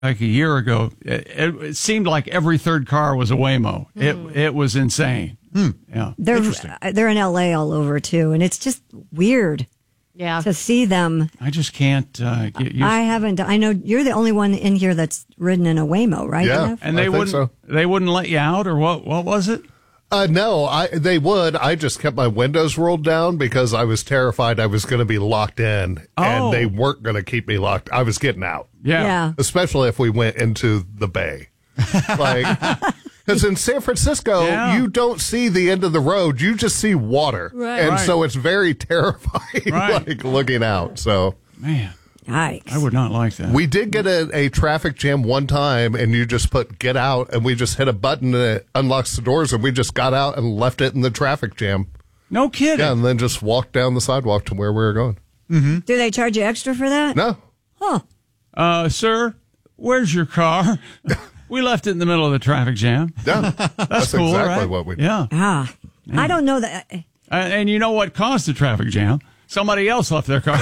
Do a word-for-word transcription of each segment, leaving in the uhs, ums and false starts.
like a year ago, it, it, it seemed like every third car was a Waymo. Mm. It it was insane. Hmm. Yeah, they're uh, they're in L A all over too, and it's just weird. Yeah, to see them. I just can't uh, get used. I haven't. I know you're the only one in here that's ridden in a Waymo, right? Yeah, Jeff? and they I think wouldn't. So. They wouldn't let you out, or what? What was it? Uh, no, I they would. I just kept my windows rolled down because I was terrified I was going to be locked in, Oh. and they weren't going to keep me locked. I was getting out. Yeah, Yeah. Especially if we went into the bay, like. Because in San Francisco, Yeah. you don't see the end of the road; you just see water, Right. and Right. so it's very terrifying, Right. like looking out. So, man, Yikes. I would not like that. we did get a, a traffic jam one time, and you just put "get out," and we just hit a button and it unlocks the doors, and we just got out and left it in the traffic jam. no kidding. Yeah, and then just walked down the sidewalk to where we were going. Do they charge you extra for that? No, Huh. Uh, sir, where's your car? We left it in the middle of the traffic jam. yeah, That's, that's cool, exactly right? what we did. Yeah. Ah, I don't know that. Uh, and you know what caused the traffic jam? Somebody else left their car.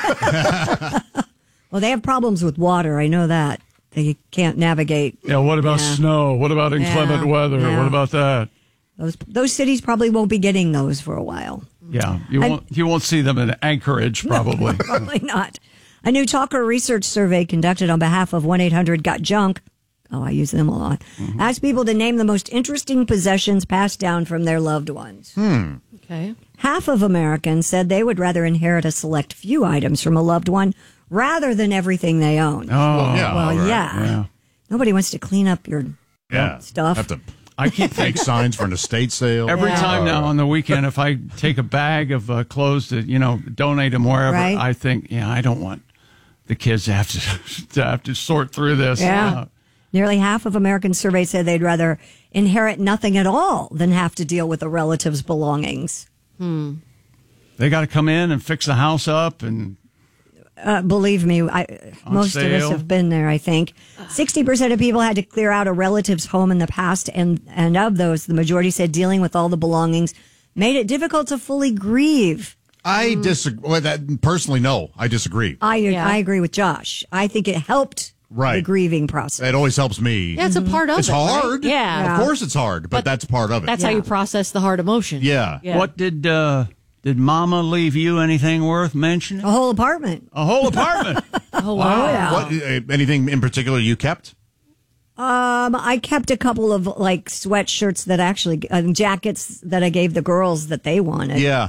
Well, they have problems with water. I know that they can't navigate. Yeah, what about Yeah. snow? What about inclement Yeah, weather? yeah. What about that? Those those cities probably won't be getting those for a while. Yeah, you I- won't you won't see them in Anchorage probably. Probably not. A new Talker research survey conducted on behalf of one eight hundred got junk. Oh, I use them a lot. Mm-hmm. Asked people to name the most interesting possessions passed down from their loved ones. Hmm. Okay. Half of Americans said they would rather inherit a select few items from a loved one rather than everything they own. Oh, yeah. well, right. yeah. yeah. Nobody wants to clean up your Yeah. stuff. Have to I keep make thinking signs for an estate sale. every Yeah. time now on the weekend, if I take a bag of uh, clothes to you know donate them wherever, Right. I think, yeah, I don't want the kids to have to, to have to sort through this. Yeah. Uh, Nearly half of Americans surveyed said they'd rather inherit nothing at all than have to deal with a relative's belongings. they got to come in and fix the house up, and Uh, believe me, I, most of us sale. have been there, I think. sixty percent of people had to clear out a relative's home in the past, and, and of those, the majority said dealing with all the belongings made it difficult to fully grieve. I disagree. Well, that, personally, no, I disagree. I, Yeah. I agree with Josh. I think it helped Right. the grieving process. It always helps me. Yeah, it's a part of It's it. right? hard. Yeah. Of course it's hard, but, But that's part of it. That's how Yeah. you process the hard emotion. yeah. Yeah. what did uh, did Mama leave you anything worth mentioning? A whole apartment. A whole apartment. Oh, wow. yeah. What, uh, anything in particular you kept? Um, I kept a couple of like sweatshirts that actually, uh, jackets that I gave the girls that they wanted. Yeah.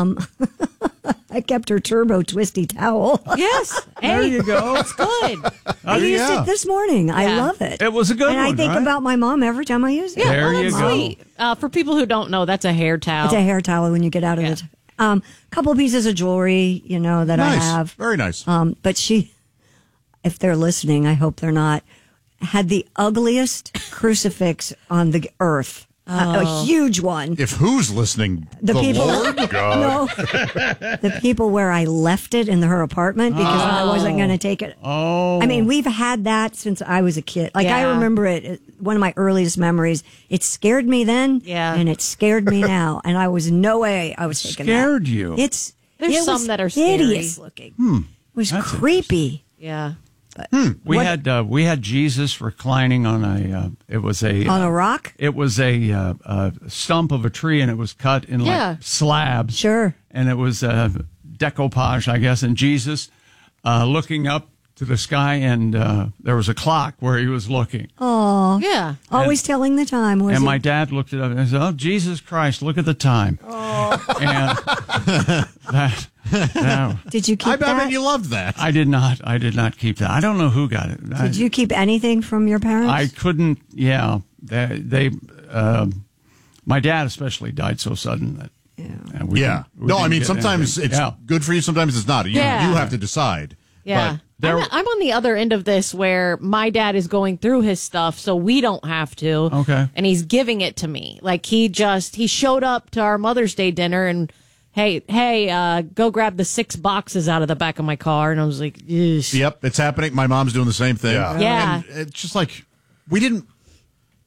I kept her turbo twisty towel. Yes. There Hey, you go. that's good. I used yeah. it this morning. I Yeah. love it. It was a good and one, I think right? about my mom every time I use it. Yeah, There well, you that's go. sweet. Uh, for people who don't know, that's a hair towel. It's a hair towel when you get out of Yeah. it. Um, couple pieces of jewelry, you know, that Nice. I have. Very nice. Um, but she, if they're listening, I hope they're not, had the ugliest crucifix on the earth. A, a huge one. if who's listening, The the, people- Lord? No, the people where I left it in her apartment because I wasn't going to take it. Oh, I mean, we've had that since I was a kid. Like, I Yeah. remember it, it- one of my earliest memories. It scared me then, Yeah. and it scared me now. And I was no way I was taking that. scared you. It's There's it some was that are scary. hideous looking. Hmm. It was That's creepy. Yeah. we what- had uh, we had Jesus reclining on a. Uh, it was a On uh, a rock? It was a, uh, a stump of a tree, and it was cut in Yeah. like slabs. Sure. And it was uh, decoupage, I guess. And Jesus uh, looking up to the sky, and uh, there was a clock where he was looking. Oh, Yeah. always telling the time. Was And it? my dad looked it up and said, "Oh, Jesus Christ, look at the time." And that, no, Did you keep I, I that? bet you loved that. I did not. I did not keep that. I don't know who got it. I, Did you keep anything from your parents? I couldn't. Yeah, they. they um, my dad especially died so sudden that. Yeah. uh, we yeah. didn't- we No, I didn't mean, get sometimes anything. it's Yeah. good for you, sometimes it's not. You, Yeah. you have to decide. Yeah. there- I'm, I'm on the other end of this where my dad is going through his stuff, so we don't have to. Okay. And he's giving it to me. Like he just, he showed up to our Mother's Day dinner and, hey, hey, uh, go grab the six boxes out of the back of my car. And I was like, Eesh. Yep, it's happening. My mom's doing the same thing. Yeah. Yeah. And it's just like, we didn't,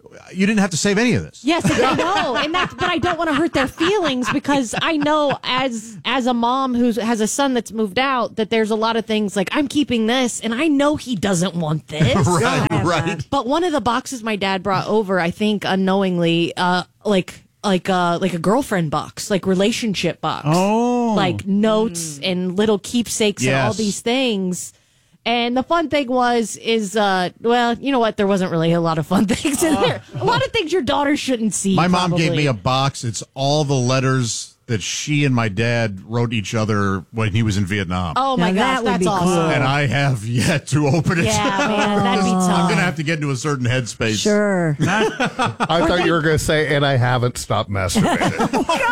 you didn't have to save any of this. Yes, I know, and that's. But I don't want to hurt their feelings because I know as as a mom who has a son that's moved out that there's a lot of things like I'm keeping this, and I know he doesn't want this. Right, right. But one of the boxes my dad brought over, I think unknowingly, uh, like like uh, like a girlfriend box, like relationship box, Oh. like notes and little keepsakes and all Yes. these things. And the fun thing was, is, uh, well, you know what? There wasn't really a lot of fun things in there. A lot of things your daughter shouldn't see. My mom gave probably. me a box. It's all the letters that she and my dad wrote each other when he was in Vietnam. Oh my Now gosh, that would that's be awesome. cool. And I have yet to open it. Yeah, man, that'd be tough. I'm going to have to get into a certain headspace. Sure. I thought you were going to say, and I haven't stopped masturbating.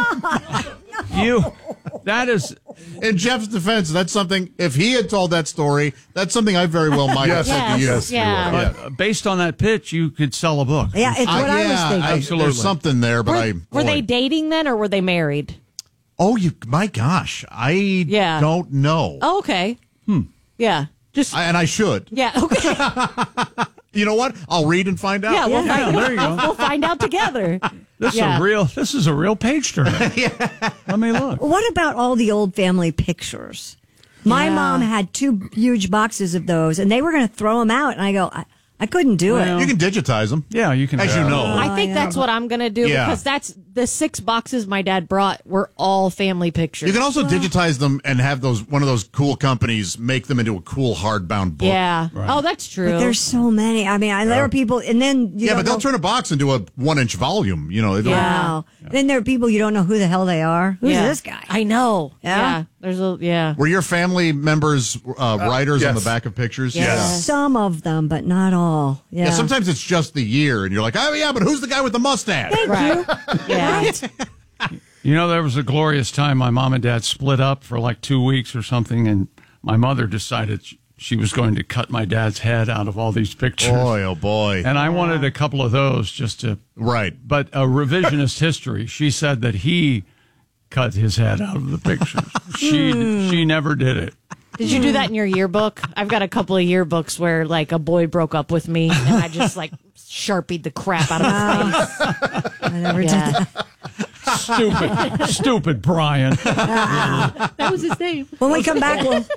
You, that is, In Jeff's defense, that's something, if he had told that story, that's something I very well might have Yes, said to you. Yes, yeah. Yeah. but uh, based on that pitch, you could sell a book. Yeah, it's what I, yeah, was thinking. I- Absolutely. There's something there, but Were, I. were they boy. dating then, or were they married? Oh, you, my gosh. I Yeah. don't know. Oh, okay. Hmm. Yeah. Just I, and I should. yeah. Okay. You know what? I'll read and find out. Yeah. We'll, Yeah, find, there you go. we'll find out together. This Yeah. is a real. This is a real page turner. Let me look. What about all the old family pictures? My Yeah. mom had two huge boxes of those, and they were going to throw them out. And I go, I, I couldn't do Well, it. You can digitize them. Yeah, you can. As you know. I think yeah. that's what I'm gonna do Yeah. because that's the six boxes my dad brought were all family pictures. You can also digitize them and have those one of those cool companies make them into a cool hardbound book. yeah. Oh, that's true. But there's so many. I mean, I, there are people, and then you Yeah, don't but they'll know- turn a box into a one inch volume. You know. It'll- Wow. Then there are people you don't know who the hell they are. Who's Yeah. this guy? I know. Yeah? Yeah. There's a yeah. Were your family members uh, writers on yes. the back of pictures? Yes. Some of them, but not all. Yeah. Yeah, sometimes it's just the year, and you're like, oh, yeah, but who's the guy with the mustache? Right. Yeah. You know, there was a glorious time my mom and dad split up for like two weeks or something, and my mother decided sh- she was going to cut my dad's head out of all these pictures. Boy, oh boy. And I wanted a couple of those just to, Right. but a revisionist history. She said that he cut his head out of the pictures. she she never did it. Did you do that in your yearbook? I've got a couple of yearbooks where like a boy broke up with me and I just like sharpied the crap out of his face. I never did Yeah. that. Stupid, stupid Brian. That was his name. When we come back, we'll,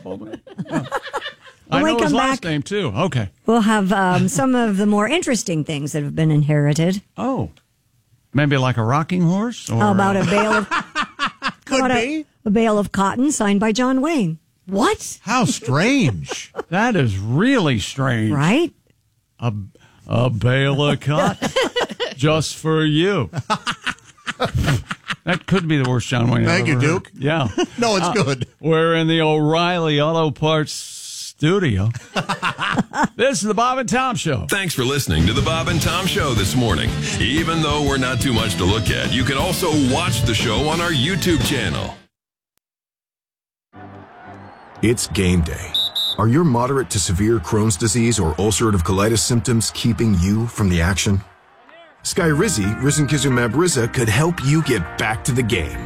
I we know his come last back- name too. Okay. we'll have um, some of the more interesting things that have been inherited. Oh, maybe like a rocking horse. Or, How about a bale of Could about be. a, a bale of cotton signed by John Wayne? What? How strange. That is really strange. Right? A, a bale of cotton just for you. That could be the worst John Wayne. I've Thank you, ever heard. Duke. Yeah. No, it's good. We're in the O'Reilly Auto Parts studio. This is the Bob and Tom Show. Thanks for listening to the Bob and Tom Show this morning. Even though we're not too much to look at, you can also watch the show on our YouTube channel. It's game day. Are your moderate to severe Crohn's disease or ulcerative colitis symptoms keeping you from the action? Skyrizi, risankizumab Riza, could help you get back to the game.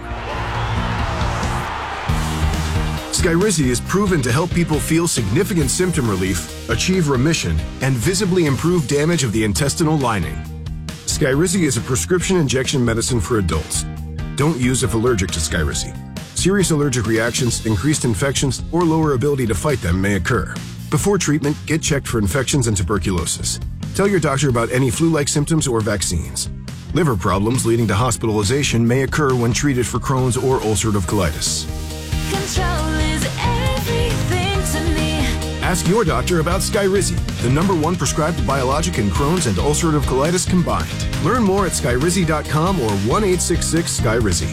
Skyrizi is proven to help people feel significant symptom relief, achieve remission, and visibly improve damage of the intestinal lining. Skyrizi is a prescription injection medicine for adults. Don't use if allergic to Skyrizi. Serious allergic reactions, increased infections, or lower ability to fight them may occur. Before treatment, get checked for infections and tuberculosis. Tell your doctor about any flu-like symptoms or vaccines. Liver problems leading to hospitalization may occur when treated for Crohn's or ulcerative colitis. Control is everything to me. Ask your doctor about Skyrizi, the number one prescribed biologic in Crohn's and ulcerative colitis combined. Learn more at skyrizi dot com or one eight six six Skyrizi.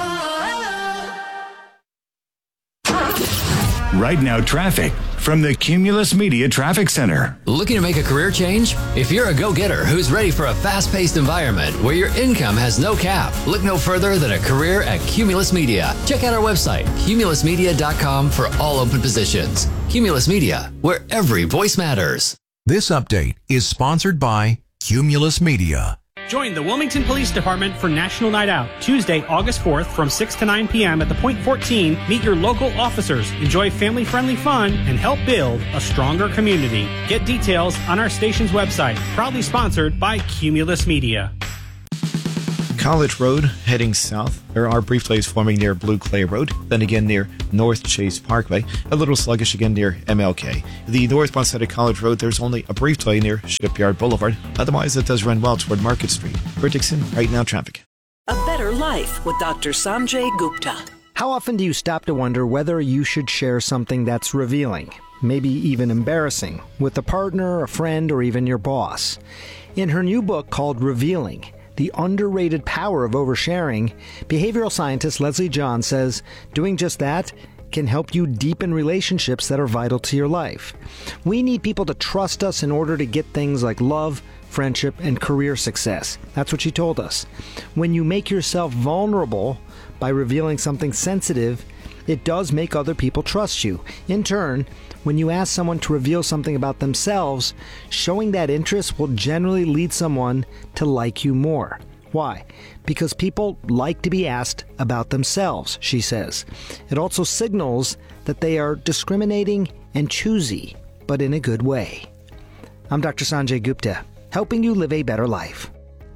Right now, traffic from the Cumulus Media Traffic Center. Looking to make a career change? If you're a go-getter who's ready for a fast-paced environment where your income has no cap, look no further than a career at Cumulus Media. Check out our website, cumulus media dot com, for all open positions. Cumulus Media, where every voice matters. This update is sponsored by Cumulus Media. Join the Wilmington Police Department for National Night Out, Tuesday, August fourth from six to nine p.m. at the Point fourteen. Meet your local officers, enjoy family-friendly fun, and help build a stronger community. Get details on our station's website. Proudly sponsored by Cumulus Media. College Road heading south. There are brief delays forming near Blue Clay Road, then again near North Chase Parkway. A little sluggish again near M L K. The northbound side of College Road, there's only a brief delay near Shipyard Boulevard. Otherwise, it does run well toward Market Street. For Dixon, right now traffic. A better life with Doctor Sanjay Gupta. How often do you stop to wonder whether you should share something that's revealing, maybe even embarrassing, with a partner, a friend, or even your boss? In her new book called Revealing, The Underrated Power of Oversharing, behavioral scientist Leslie John says doing just that can help you deepen relationships that are vital to your life. We need people to trust us in order to get things like love, friendship, and career success. That's what she told us. When you make yourself vulnerable by revealing something sensitive, it does make other people trust you. In turn, when you ask someone to reveal something about themselves, showing that interest will generally lead someone to like you more. Why? Because people like to be asked about themselves, she says. It also signals that they are discriminating and choosy, but in a good way. I'm Doctor Sanjay Gupta, helping you live a better life.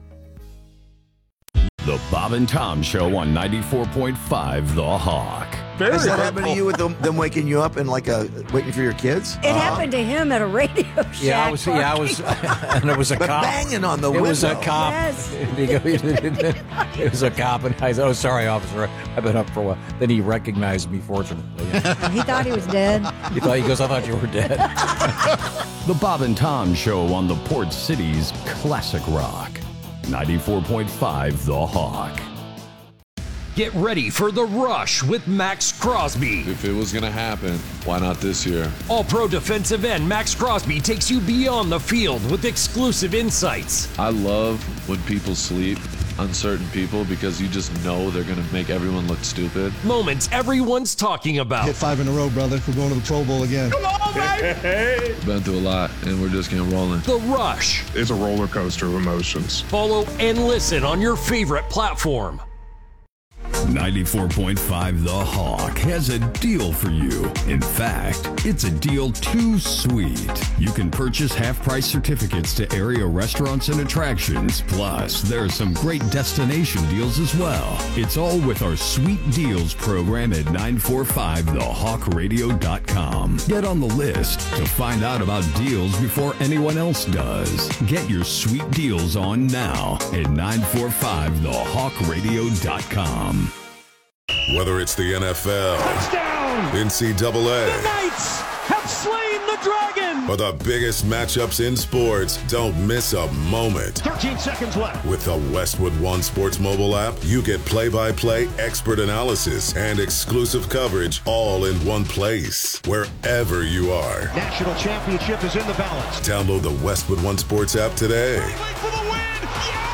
The Bob and Tom Show on ninety-four point five The Hawk. Very Has that happened to you with them, them waking you up and like a waiting for your kids? It uh-huh. happened to him at a radio shack. Yeah, I was. Yeah, I was. And it was a but cop banging on the it window. It was a cop. Yes. It was a cop, and I said, "Oh, sorry, officer. I've been up for a while." Then he recognized me, fortunately. He thought he was dead. He thought he goes, "I thought you were dead." The Bob and Tom Show on the Port City's classic rock, ninety-four point five The Hawk. Get ready for The Rush with Max Crosby. If it was going to happen, why not this year? All-pro defensive end Max Crosby takes you beyond the field with exclusive insights. I love when people sleep, uncertain people, because you just know they're going to make everyone look stupid. Moments everyone's talking about. Hit five in a row, brother. We're going to the Pro Bowl again. Come on, baby! Been through a lot, and we're just getting rolling. The Rush. It's a roller coaster of emotions. Follow and listen on your favorite platform. ninety-four point five The Hawk has a deal for you. In fact, it's a deal too sweet. You can purchase half-price certificates to area restaurants and attractions. Plus, there are some great destination deals as well. It's all with our Sweet Deals program at nine four five the hawk radio dot com. Get on the list to find out about deals before anyone else does. Get your sweet deals on now at nine four five the hawk radio dot com. Whether it's the N F L, touchdown, N C double A, the Knights have slain the dragon, or the biggest matchups in sports, don't miss a moment. thirteen seconds left. With the Westwood One Sports mobile app, you get play-by-play expert analysis and exclusive coverage all in one place, wherever you are. National championship is in the balance. Download the Westwood One Sports app today. For the win.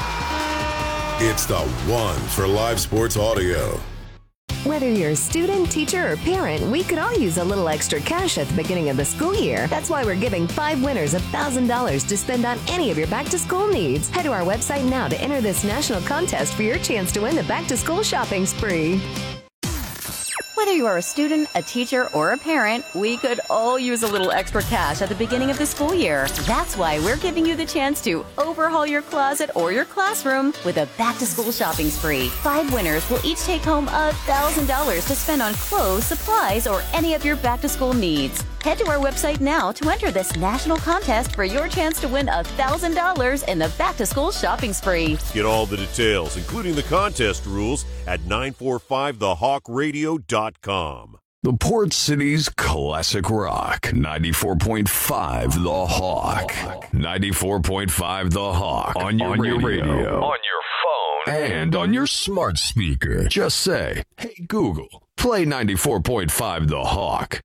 Yeah! It's the one for live sports audio. Whether you're a student, teacher, or parent, we could all use a little extra cash at the beginning of the school year. That's why we're giving five winners one thousand dollars to spend on any of your back-to-school needs. Head to our website now to enter this national contest for your chance to win the back-to-school shopping spree. Whether you are a student, a teacher, or a parent, we could all use a little extra cash at the beginning of the school year. That's why we're giving you the chance to overhaul your closet or your classroom with a back-to-school shopping spree. Five winners will each take home one thousand dollars to spend on clothes, supplies, or any of your back-to-school needs. Head to our website now to enter this national contest for your chance to win one thousand dollars in the back-to-school shopping spree. Get all the details, including the contest rules, at nine four five the hawk radio dot com. The Port City's classic rock, ninety-four point five The Hawk. ninety-four point five The Hawk. On your, on radio, your radio. On your phone. And on your smart speaker. Just say, hey, Google, play ninety-four point five The Hawk.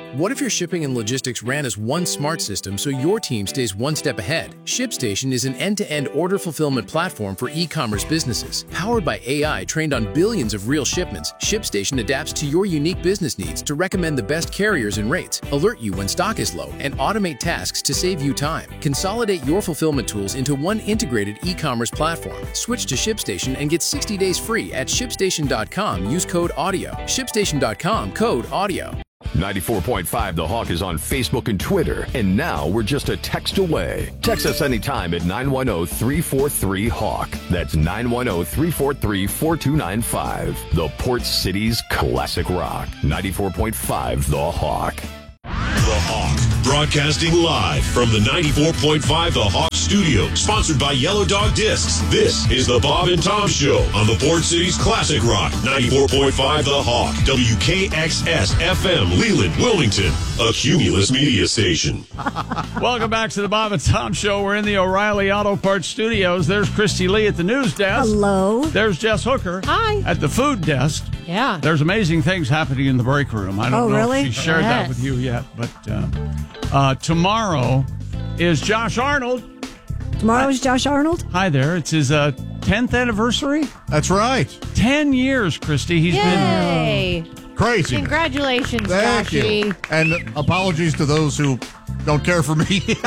What if your shipping and logistics ran as one smart system so your team stays one step ahead? ShipStation is an end-to-end order fulfillment platform for e-commerce businesses. Powered by A I trained on billions of real shipments, ShipStation adapts to your unique business needs to recommend the best carriers and rates, alert you when stock is low, and automate tasks to save you time. Consolidate your fulfillment tools into one integrated e-commerce platform. Switch to ShipStation and get sixty days free at shipstation dot com. Use code AUDIO. shipstation dot com, code AUDIO. ninety-four point five The Hawk is on Facebook and Twitter, and now we're just a text away. Text us anytime at nine one zero, three four three, HAWK. That's nine one zero, three four three, four two nine five. The Port City's classic rock. ninety-four point five The Hawk. The Hawk, broadcasting live from the ninety-four point five The Hawk studio, sponsored by Yellow Dog Discs. This is the Bob and Tom Show on the Port City's classic rock, ninety-four point five The Hawk, W K X S F M, Leland, Wilmington, a Cumulus media station. Welcome back to the Bob and Tom Show. We're in the O'Reilly Auto Parts studios. There's Christy Lee at the news desk. Hello. There's Jess Hooker. Hi. At the food desk. Yeah. There's amazing things happening in the break room. I don't Oh, know really? if she shared that Yes. with you yet, but uh, uh, tomorrow is Josh Arnold. Tomorrow's Josh Arnold? Hi there. It's his uh, tenth anniversary. That's right. ten years, Christy. He's Yay. been crazy. Congratulations, Thank Joshy. you. And apologies to those who don't care for me.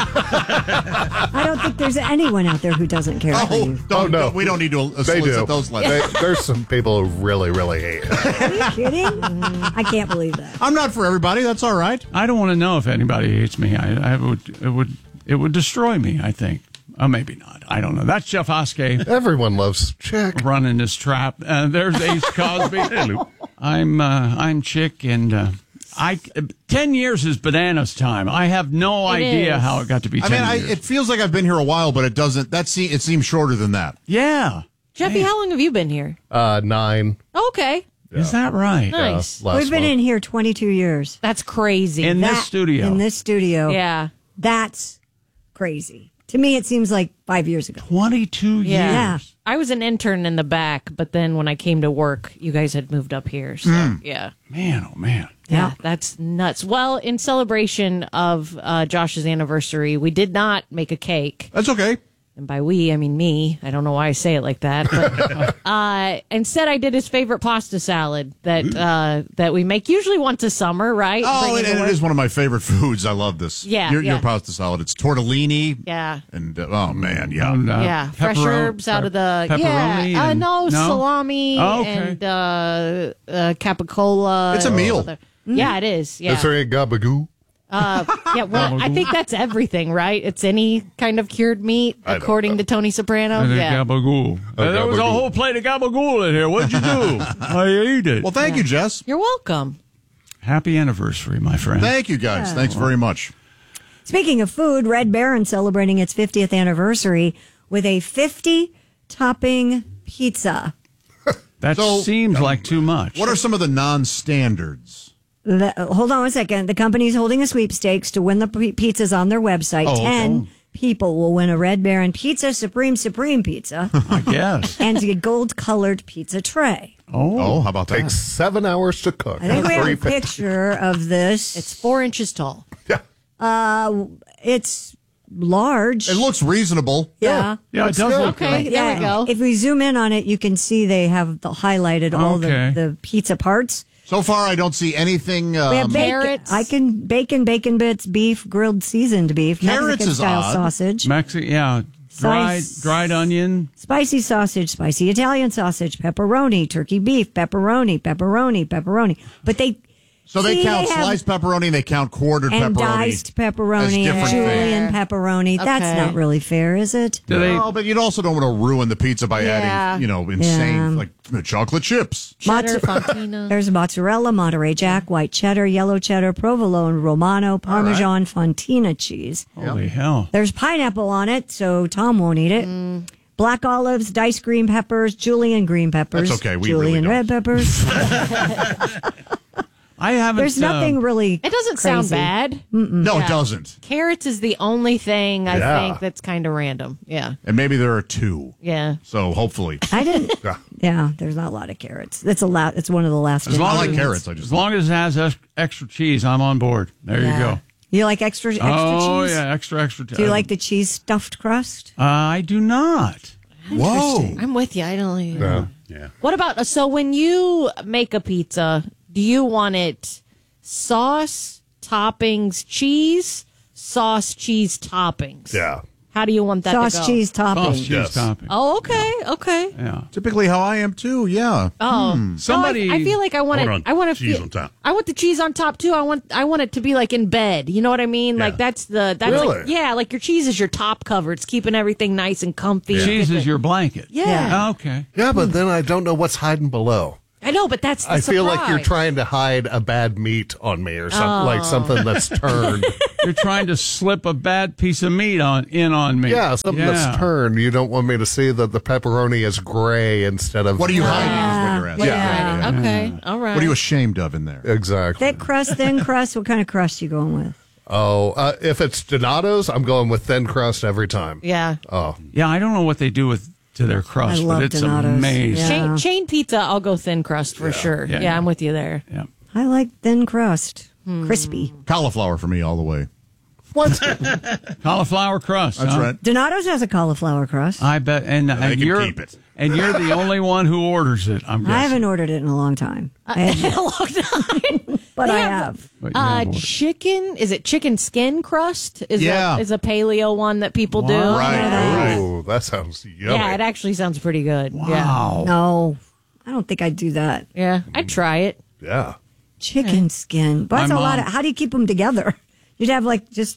I don't think there's anyone out there who doesn't care for oh, you. don't, no. don't- we don't need to They do. solicit those letters. They- there's some people who really, really hate it. Are you kidding? I can't believe that. I'm not for everybody. That's all right. I don't want to know if anybody hates me. I, I would. It would. It would destroy me. I think. Oh, maybe not. I don't know. That's Jeff Oskey. Everyone loves Chick. Running his trap. Uh, there's Ace Cosby. I'm uh, I'm Chick, and uh, I ten years is bananas time. I have no It idea is. how it got to be I ten mean, I, years. it feels like I've been here a while, but it doesn't. That se- it seems shorter than that. yeah. Jeffy, how long have you been here? Uh, nine. Okay. Is that right? Nice. last We've been month. in here twenty-two years. That's crazy. In That- this studio. In this studio. yeah. That's crazy. To me, it seems like five years ago. twenty-two Yeah. Yeah. I was an intern in the back, but then when I came to work, you guys had moved up here. So, Hmm. yeah. Man, oh man. Yeah, that's nuts. Well, in celebration of uh, Josh's anniversary, we did not make a cake. That's okay. And by we, I mean me. I don't know why I say it like that. But uh, instead, I did his favorite pasta salad that uh, that we make usually once a summer, right? Oh, Bring and, to and it work. is one of my favorite foods. I love this. Yeah, your, your yeah. pasta salad. It's tortellini. Yeah. And uh, oh man, yeah. And, uh, Yeah, fresh pepperoni- herbs out of the pepperoni yeah. Uh, and- no, salami Oh, okay. and uh, uh, capicola. It's a and meal. other- Yeah, it is. Yeah. Is there a gabagoo? Uh, yeah, well, I think that's everything, right? It's any kind of cured meat, I don't according know. to Tony Soprano. And a Yeah. gabagool. A Uh, there was a gabagool. whole plate of gabagool in here. What'd you do? I ate it. Well, thank you, Jess. You're welcome. Happy anniversary, my friend. Thank you, guys. Thanks very much. Speaking of food, Red Baron celebrating its fiftieth anniversary with a fifty topping pizza. That So, seems like too much. What are some of the non-standards? The, hold on one second. The company's holding a sweepstakes to win the p- pizzas on their website. Oh, okay. Ten people will win a Red Baron Pizza Supreme Supreme Pizza I guess. and a gold colored pizza tray. Oh, Oh, how about that? Takes seven hours to cook. I think we have a Three fifty. picture of this. It's four inches tall. Yeah. Uh, it's large. It looks reasonable. yeah. yeah, it does look Okay, good. there we go. If we zoom in on it, you can see they have the, highlighted all Okay. the, the pizza parts. So far, I don't see anything. We have Um, bacon. Carrots. I can bacon, bacon bits, beef, grilled seasoned beef, Carrots Mexican is style odd. sausage, Mexi- yeah. Dried, Slice. dried onion. spicy sausage, spicy Italian sausage, pepperoni, turkey beef, pepperoni, pepperoni, pepperoni. But they so they see, count have- sliced pepperoni and they count quartered and pepperoni. diced as pepperoni and different julienne things. pepperoni. That's Okay. not really fair, is it? Do they, No, but you also don't want to ruin the pizza by Yeah. adding, you know, insane Yeah. like uh, chocolate chips. Cheddar, Mozza- fontina. There's mozzarella, Monterey Jack, white cheddar, yellow cheddar, provolone, Romano, Parmesan, Fontina cheese. holy hell. There's pineapple on it, so Tom won't eat it. Mm. Black olives, diced green peppers, julienne green peppers. That's okay, we julienne really red peppers. I haven't. There's uh, nothing really. It doesn't sound crazy. bad. No, Yeah. it doesn't. Carrots is the only thing I Yeah. think that's kind of random. Yeah. And maybe there are two. Yeah. So hopefully. I didn't. Yeah, there's not a lot of carrots. That's a lot. It's one of the last. As long, ingredients. as, as long as it has ex- extra cheese, I'm on board. There Yeah. you go. You like extra extra oh, cheese? yeah, extra, extra. Do you like the cheese stuffed crust? Uh, I do not. Whoa. I'm with you. I don't. Like, No. Yeah. What about so when you make a pizza, do you want it sauce, toppings, cheese, sauce, cheese, toppings? Yeah. How do you want that Sauce, to go? cheese, toppings. Sauce, cheese, Yes. topping. Oh, okay, okay. Yeah. Typically how I am too, yeah. Oh, Hmm. Somebody- No, I, I feel like I want I it. want I want to cheese feel, on top. I want the cheese on top too. I want. I want it to be like in bed. You know what I mean? Like that's the. That's Really? like yeah. Like your cheese is your top cover. It's keeping everything nice and comfy. Cheese Get is the- your blanket. Yeah. Oh, okay. Yeah, but then I don't know what's hiding below. I know, but that's. The I feel like you're surprise. trying to hide a bad meat on me or something, Oh. like something that's turned. You're trying to slip a bad piece of meat on in on me. Yeah, something Yeah. that's turned. You don't want me to see that the pepperoni is gray instead of. What are you hiding is what you're asking. Yeah. Yeah. Okay. All right. What are you ashamed of in there? Exactly. Thick crust, thin crust. What kind of crust you going with? Oh, uh, if it's Donato's, I'm going with thin crust every time. Yeah. Oh, Yeah, I don't know what they do with to their crust, I love but it's Donato's. amazing. Yeah. Chain, chain pizza, I'll go thin crust for sure. Yeah. Yeah, I'm with you there. Yeah. I like thin crust, Hmm. crispy. Cauliflower for me all the way. What's Cauliflower crust. That's huh? right. Donato's has a cauliflower crust. I bet, and, they and can you're keep it. and you're the only one who orders it. I'm guessing. I haven't ordered it in a long time, I admit, a long time? but They I have- have. But you Uh, have ordered. chicken, is it chicken skin crust? Is Yeah. a, is a paleo one that people do. Right, right. oh, that sounds yummy. Yeah, it actually sounds pretty good. Yeah. Wow. No, I don't think I'd do that. Yeah, I'd try it. Yeah. Chicken skin, but My that's a lot mom- of. How do you keep them together? You'd have like just.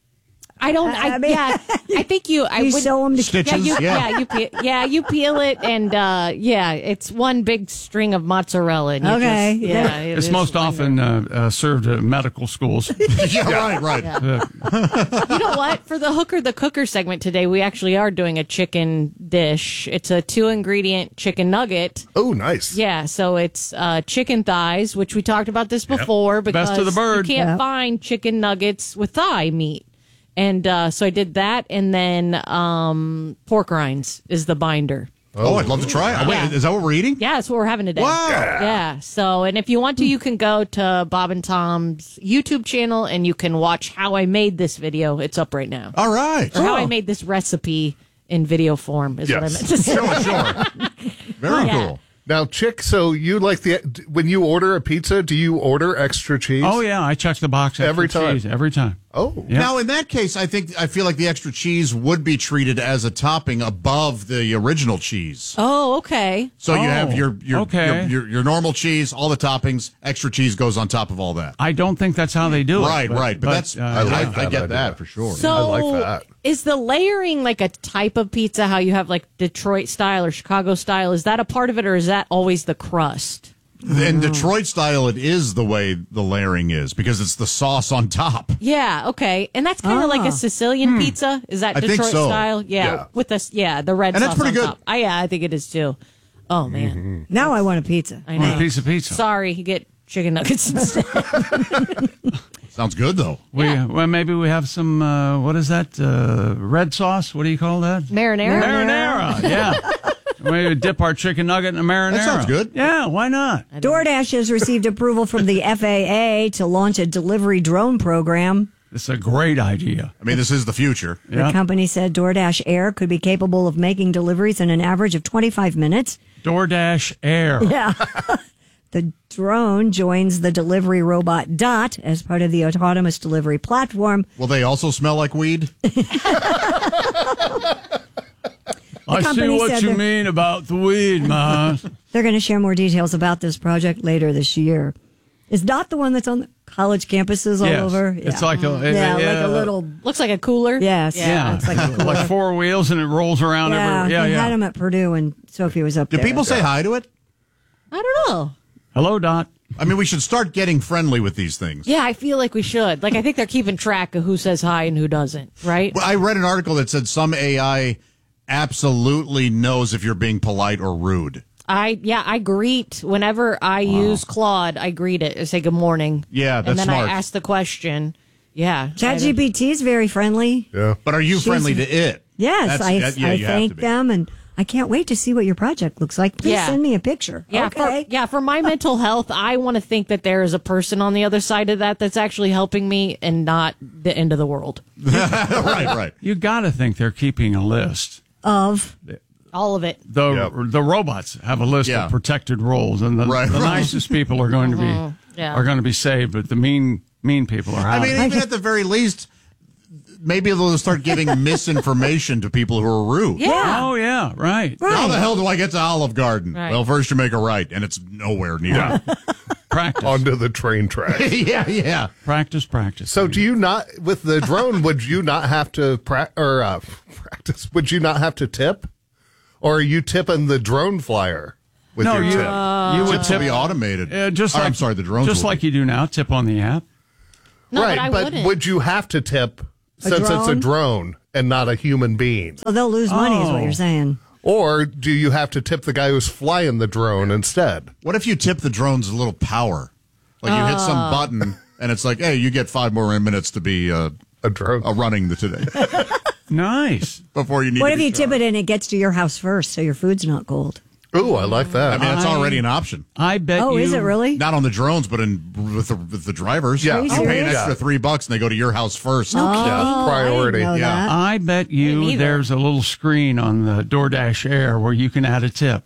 I don't. I, I mean- yeah, I think you. I You would sew 'em to- Yeah, Stitches, you, yeah. yeah, you peel, yeah, you peel it, and uh, yeah, it's one big string of mozzarella. And you Okay. just, yeah, it It's is most wonderful. often uh, uh, served at medical schools. yeah, right, right. Uh, You know what? For the hooker the cooker segment today, we actually are doing a chicken dish. It's a two ingredient chicken nugget. Oh, nice. Yeah, so it's uh, chicken thighs, which we talked about this before because Best of the bird. you can't Yep. find chicken nuggets with thigh meat. And uh, so I did that, and then um, pork rinds is the binder. Oh, I'd love to try it. Wait, Yeah. is that what we're eating? Yeah, that's what we're having today. Wow. Yeah. So, and if you want to, you can go to Bob and Tom's YouTube channel and you can watch how I made this video. It's up right now. All right. Or how I made this recipe in video form is what I Yes. meant to say. Sure, sure. Very Yeah. cool. Now, Chick, so you like the when you order a pizza, do you order extra cheese? oh yeah, I check the box extra Every time. cheese, every time. Oh, Yeah. Now, in that case, I think I feel like the extra cheese would be treated as a topping above the original cheese. Oh, okay. So you Oh, have your your, okay. your your your normal cheese, all the toppings, extra cheese goes on top of all that. I don't think that's how they do it. Right, right. But, that's uh, I, like I, that I get idea. that for sure. So, I like that. is the layering like a type of pizza? How you have like Detroit style or Chicago style? Is that a part of it, or is that always the crust? In Detroit style, it is the way the layering is because it's the sauce on top. Yeah, okay, and that's kind of like Ah. a Sicilian pizza. Is that I think Detroit so. style? Yeah, Yeah. with this, yeah, the red And sauce it's pretty on good. top. Oh, yeah, I think it is too. Oh man, Now I want a pizza. I Want know. a piece of pizza. Sorry, you get chicken nuggets instead. Sounds good though. We well maybe we have some uh, what is that uh, red sauce? What do you call that? Marinara. Marinara. Yeah. We dip our chicken nugget in a marinara. That sounds good. Yeah, why not? DoorDash has received approval from the F A A to launch a delivery drone program. It's a great idea. I mean, this is the future. Yeah. The company said DoorDash Air could be capable of making deliveries in an average of twenty-five minutes. DoorDash Air. Yeah. The drone joins the delivery robot Dot as part of the autonomous delivery platform. Will they also smell like weed? I see company what said you they're- mean about the weed, man. They're going to share more details about this project later this year. Is Dot the one that's on the college campuses all Yes. over? It's like a- it- yeah, yeah. like a little. Looks like a cooler. Yes. Yeah, It's like a cooler. like four wheels and it rolls around Yeah, everywhere. Yeah, they yeah. had him at Purdue when Sophie was up Do there. people say hi to it? I don't know. Hello, Dot. I mean, we should start getting friendly with these things. Yeah, I feel like we should. Like, I think they're keeping track of who says hi and who doesn't, right? Well, I read an article that said some A I absolutely knows if you're being polite or rude. I yeah, I greet whenever I use Claude. I greet it. I say good morning. Yeah, that's and then smart. I ask the question. Yeah, ChatGPT is very friendly. Yeah. But are you She's- friendly to it? Yes, That's- I, that- yeah, I you have to thank be. them, and I can't wait to see what your project looks like. Please Yeah. send me a picture. Yeah, okay. for, yeah. For my mental health, I want to think that there is a person on the other side of that that's actually helping me, and not the end of the world. right, right. You got to think they're keeping a list. Of all of it. The the robots have a list Yeah. of protected roles, and the, Right, the right. nicest people are going to be Mhm, yeah. are going to be saved, but the mean mean people are out. I mean, even at the very least, maybe they'll start giving misinformation to people who are rude. Yeah. Oh yeah, right. How the hell do I get to Olive Garden? Right. Well, first you make a right, and it's nowhere near. Practice. Onto the train track. yeah, yeah. Practice, practice. So, do you not with the drone? Would you not have to pra- or uh, practice? Would you not have to tip, or are you tipping the drone flyer with No, your you- tip? Uh, you would Tips will tip- be automated. Uh, just Or, like, I'm sorry, the drones Just will like be. you do now, tip on the app. No, right, but I wouldn't. would you have to tip A since it's a drone? drone and not a human being? So they'll lose money, is what Oh. you're saying. Or do you have to tip the guy who's flying the drone instead? What if you tip the drones a little power? Like you hit some button, and it's like, hey, you get five more minutes to be uh, a drone uh, running the today Nice. before you need. What to if be you tip charged. it and it gets to your house first, so your food's not cold? Ooh, I like that. I mean, that's I- already an option. I bet. Oh, you, is it really? Not on the drones, but in with the, with the drivers. Yeah. Are you you pay an serious? extra Yeah. three bucks, and they go to your house first. Oh, Yeah, priority. I didn't know Yeah. that. I bet Me you neither. there's a little screen on the DoorDash Air where you can add a tip.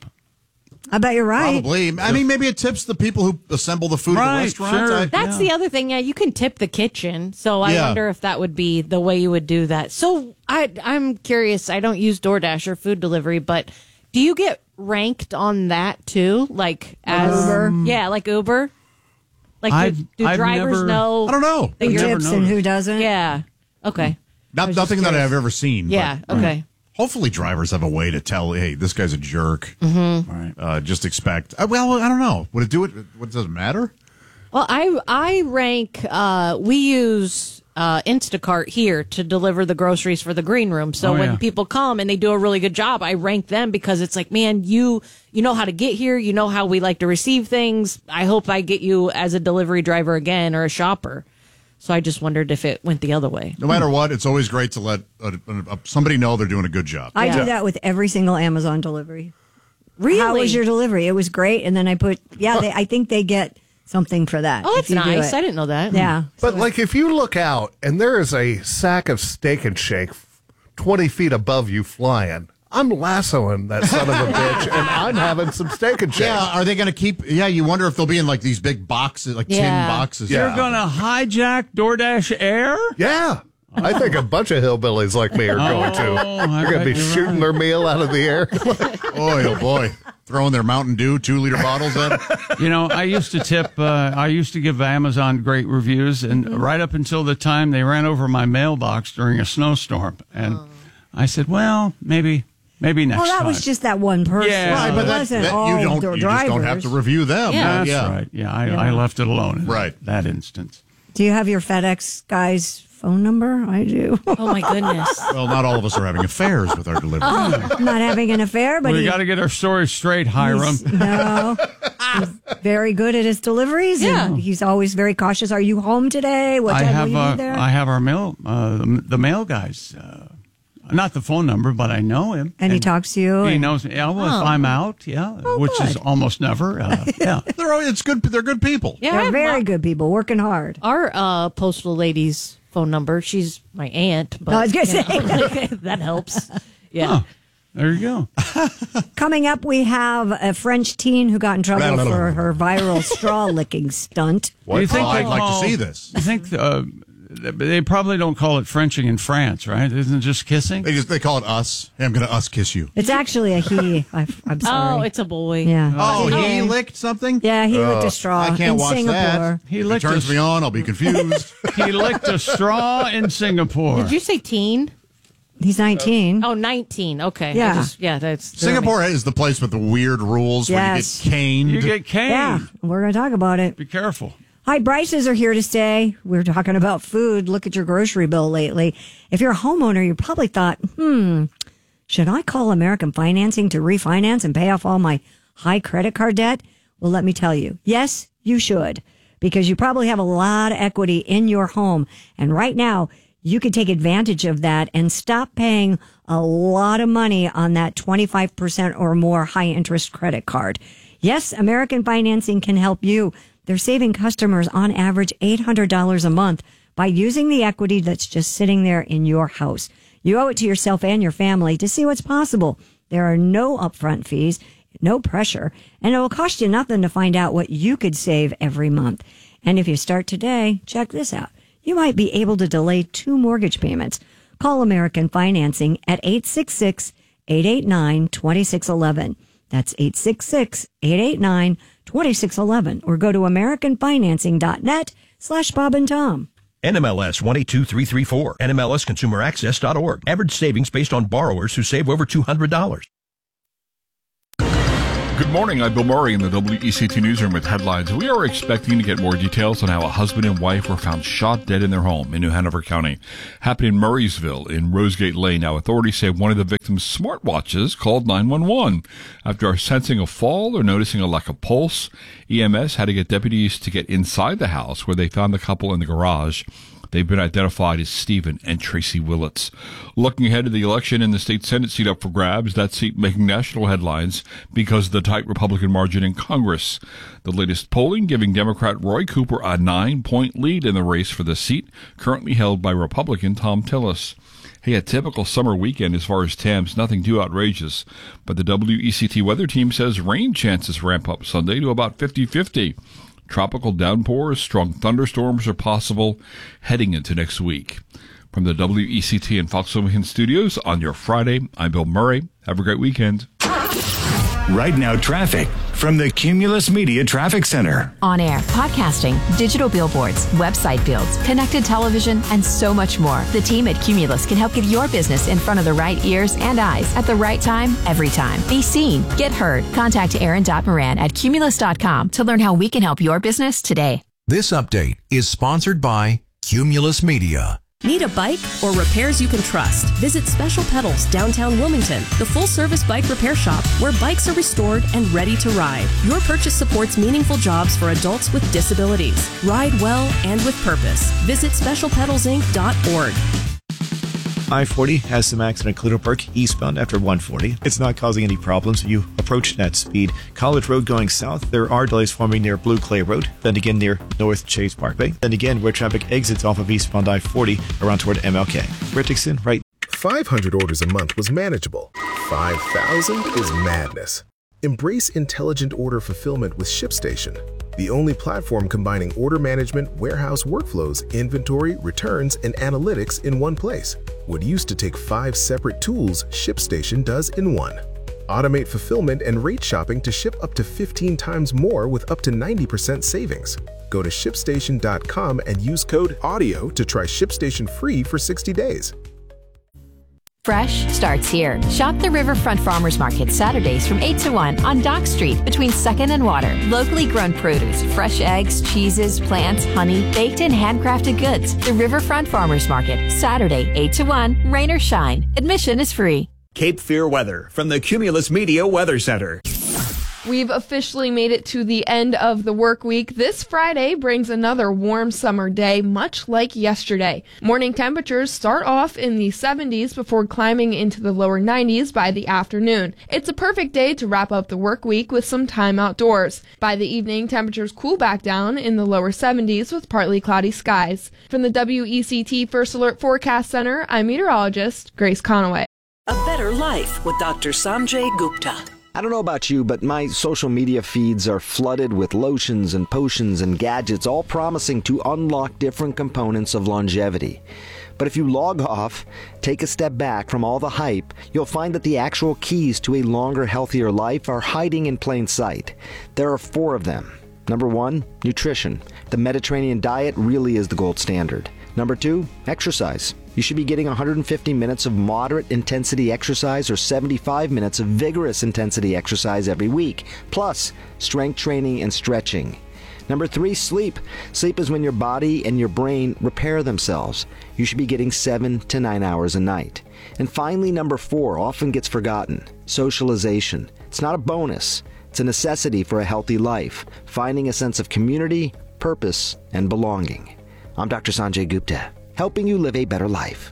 I bet you're right. Probably. I mean, maybe it tips the people who assemble the food at Right, the restaurant. sure. I- That's Yeah. the other thing. Yeah, you can tip the kitchen. So I Yeah. wonder if that would be the way you would do that. So I, I'm curious. I don't use DoorDash or food delivery, but do you get ranked on that too? Like as Uber? Yeah, like Uber. Like do, I've- do I've drivers never- know? I don't know. that Who you're- tips and who doesn't? Yeah. Okay. Not, was nothing just that curious. I've ever seen. Yeah. but Okay. hopefully, drivers have a way to tell, hey, this guy's a jerk. Mm-hmm. Right. Uh, just expect. Uh, well, I don't know. Would it do it? What does it matter? Well, I I rank. Uh, we use uh, Instacart here to deliver the groceries for the green room. So Oh, when yeah. people come and they do a really good job, I rank them because it's like, man, you you know how to get here. You know how we like to receive things. I hope I get you as a delivery driver again or a shopper. So I just wondered if it went the other way. No matter what, it's always great to let uh, uh, somebody know they're doing a good job. I Yeah. do that with every single Amazon delivery. Really? How was your delivery? It was great. And then I put, yeah, they, I think they get something for that. Oh, if that's you do nice. it. I didn't know that. Yeah. But like, if you look out and there is a sack of Steak and Shake twenty feet above you flying, I'm lassoing that son of a bitch, and I'm having some Steak and Shake. Yeah, are they going to keep? Yeah, you wonder if they'll be in like these big boxes, like tin Yeah. boxes. Yeah. You're gonna hijack DoorDash Air? Yeah. I think a bunch of hillbillies like me are going to. Oh, I They're going to bet be you're shooting right. their meal out of the air. Boy, oh boy, throwing their Mountain Dew two liter bottles at it. You know, I used to tip. Uh, I used to give Amazon great reviews, and Mm-hmm. right up until the time they ran over my mailbox during a snowstorm, and I said, "Well, maybe, maybe next Well, that time." was just that one person. Yeah. Right, but it that, wasn't that all you don't. the You drivers. just don't have to review them. Yeah. That's yeah. right. Yeah, I, Yeah. I left it alone. In Right. that instance. Do you have your FedEx guy's phone number? I do. Oh my goodness. Well, not all of us are having affairs with our delivery. I'm not having an affair, but we he, got to get our story straight, Hiram. he's, no, he's very good at his deliveries. Yeah. And he's always very cautious. Are you home today? What I time have will you uh, be there? I have our mail, uh, the, the mail guys. Uh, not the phone number, but I know him. and he talks to you. He and- knows me. Yeah, well, Oh. if I'm out, yeah, which is good. almost never. Uh, yeah. They're always, it's good. They're good people. Yeah, I They're have very my- good people, working hard. Our uh, postal lady's phone number. She's my aunt. But, I was gonna you say. know, that helps. Yeah. Huh. There you go. Coming up, we have a French teen who got in trouble Blah, blah, blah, for blah. her viral straw licking stunt. Do you think Oh, they I'd like call- to see this. I think uh, they probably don't call it Frenching in France, right? Isn't it just kissing? They just they call it us. Hey, I'm going to us kiss you. It's actually a he. I, I'm sorry. Oh, it's a boy. yeah. Oh, Okay. he licked something. Yeah, he licked a straw I can't in watch Singapore. that. He If it licked turns a- me on, I'll be confused. He licked a straw in Singapore. Did you say teen? He's nineteen. Oh, nineteen. Okay. I Yeah. just- yeah, that's Singapore is the place with the weird rules where Yes. you get caned. You get caned. Yeah, we're going to talk about it. Be careful. High prices are here to stay. We're talking about food. Look at your grocery bill lately. If you're a homeowner, you probably thought, hmm, should I call American Financing to refinance and pay off all my high credit card debt? Well, let me tell you, yes, you should, because you probably have a lot of equity in your home. And right now, you could take advantage of that and stop paying a lot of money on that twenty-five percent or more high interest credit card. Yes, American Financing can help you. They're saving customers on average eight hundred dollars a month by using the equity that's just sitting there in your house. You owe it to yourself and your family to see what's possible. There are no upfront fees, no pressure, and it will cost you nothing to find out what you could save every month. And if you start today, check this out. You might be able to delay two mortgage payments. Call American Financing at eight six six, eight eight nine, two six one one. That's eight six six, eight eight nine, two six one one. Or go to americanfinancing.net slash Bob and Tom. N M L S one eight two three three four. N M L S consumer access dot org. Average savings based on borrowers who save over two hundred dollars. Good morning, I'm Bill Murray in the W E C T Newsroom with headlines. We are expecting to get more details on how a husband and wife were found shot dead in their home in New Hanover County. Happened in Murraysville in Rosegate Lane. Now, authorities say one of the victims' smartwatches called nine one one. After sensing a fall or noticing a lack of pulse, E M S had to get deputies to get inside the house where they found the couple in the garage. They've been identified as Stephen and Tracy Willits. Looking ahead to the election and the state Senate seat up for grabs, that seat making national headlines because of the tight Republican margin in Congress. The latest polling giving Democrat Roy Cooper a nine-point lead in the race for the seat, currently held by Republican Tom Tillis. Hey, a typical summer weekend as far as temps, nothing too outrageous. But the W E C T weather team says rain chances ramp up Sunday to about fifty-fifty. Tropical downpours, strong thunderstorms are possible heading into next week. From the W E C T and Fox Wilmington studios on your Friday, I'm Bill Murray. Have a great weekend. Right now, traffic from the Cumulus Media Traffic Center. On air, podcasting, digital billboards, website builds, connected television, and so much more. The team at Cumulus can help get your business in front of the right ears and eyes at the right time, every time. Be seen, get heard. Contact Aaron Moran at cumulus dot com to learn how we can help your business today. This update is sponsored by Cumulus Media. Need a bike or repairs you can trust? Visit Special Pedals downtown Wilmington, the full-service bike repair shop where bikes are restored and ready to ride. Your purchase supports meaningful jobs for adults with disabilities. Ride well and with purpose. Visit special pedals inc dot org. I forty has some accident at Clutter Park eastbound after one forty. It's not causing any problems. You approach that speed. College Road going south, there are delays forming near Blue Clay Road, then again near North Chase Parkway, then again where traffic exits off of eastbound I forty around toward M L K. Rick Dixon, right. five hundred orders a month was manageable. five thousand is madness. Embrace intelligent order fulfillment with ShipStation, the only platform combining order management, warehouse workflows, inventory, returns, and analytics in one place. What used to take five separate tools, ShipStation does in one. Automate fulfillment and rate shopping to ship up to fifteen times more with up to ninety percent savings. Go to ship station dot com and use code AUDIO to try ShipStation free for sixty days. Fresh starts here. Shop the Riverfront Farmers Market Saturdays from eight to one on Dock Street between second and Water. Locally grown produce, fresh eggs, cheeses, plants, honey, baked and handcrafted goods. The Riverfront Farmers Market, Saturday, eight to one, rain or shine. Admission is free. Cape Fear weather from the Cumulus Media Weather Center. We've officially made it to the end of the work week. This Friday brings another warm summer day, much like yesterday. Morning temperatures start off in the seventies before climbing into the lower nineties by the afternoon. It's a perfect day to wrap up the work week with some time outdoors. By the evening, temperatures cool back down in the lower seventies with partly cloudy skies. From the W E C T First Alert Forecast Center, I'm meteorologist Grace Conaway. A better life with Doctor Sanjay Gupta. I don't know about you, but my social media feeds are flooded with lotions and potions and gadgets, all promising to unlock different components of longevity. But if you log off, take a step back from all the hype, you'll find that the actual keys to a longer, healthier life are hiding in plain sight. There are four of them. Number one, nutrition. The Mediterranean diet really is the gold standard. Number two, exercise. You should be getting one hundred fifty minutes of moderate intensity exercise or seventy-five minutes of vigorous intensity exercise every week, plus strength training and stretching. Number three, sleep. Sleep is when your body and your brain repair themselves. You should be getting seven to nine hours a night. And finally, number four, often gets forgotten, socialization. It's not a bonus. It's a necessity for a healthy life, finding a sense of community, purpose, and belonging. I'm Doctor Sanjay Gupta. helping you live a better life.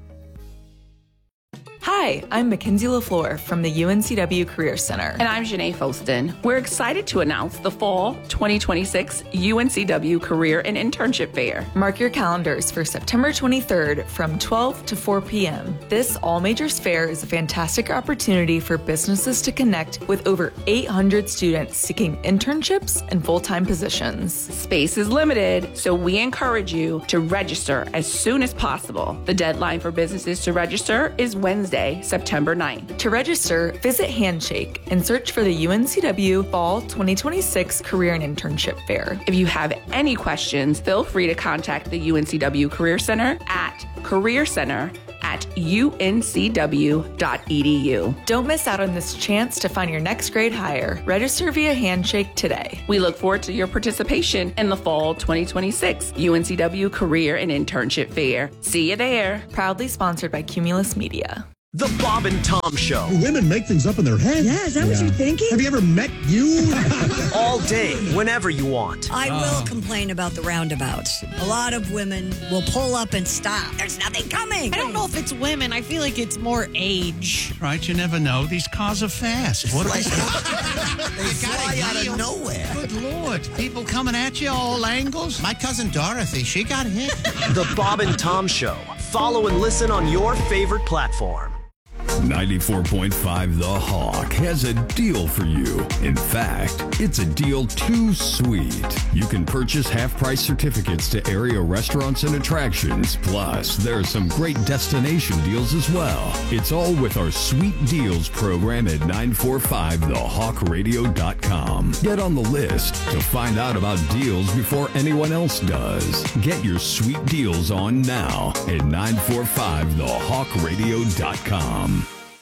Hi, I'm Mackenzie LaFleur from the U N C W Career Center. And I'm Janae Foston. We're excited to announce the fall twenty twenty-six U N C W Career and Internship Fair. Mark your calendars for September twenty-third from twelve to four p.m. This all-majors fair is a fantastic opportunity for businesses to connect with over eight hundred students seeking internships and full-time positions. Space is limited, so we encourage you to register as soon as possible. The deadline for businesses to register is Wednesday, September ninth. To register, visit Handshake and search for the U N C W Fall twenty twenty-six Career and Internship Fair. If you have any questions, feel free to contact the U N C W Career Center at Career Center at U N C W dot E D U. Don't miss out on this chance to find your next grade hire. Register via Handshake today. We look forward to your participation in the Fall twenty twenty-six U N C W Career and Internship Fair. See you there. Proudly sponsored by Cumulus Media. The Bob and Tom Show. Women make things up in their head. Yeah, is that yeah. what you're thinking? Have you ever met you? All day, whenever you want. I oh. will complain about the roundabouts. A lot of women will pull up and stop. There's nothing coming. I don't know if it's women. I feel like it's more age. Right, you never know. These cars are fast. What like, they fly out of nowhere. Good Lord. People coming at you all angles. My cousin Dorothy, she got hit. The Bob and Tom Show. Follow and listen on your favorite platform. ninety-four point five The Hawk has a deal for you. In fact, it's a deal too sweet. You can purchase half-price certificates to area restaurants and attractions. Plus, there are some great destination deals as well. It's all with our Sweet Deals program at nine four five the hawk radio dot com. Get on the list to find out about deals before anyone else does. Get your sweet deals on now at nine four five the hawk radio dot com.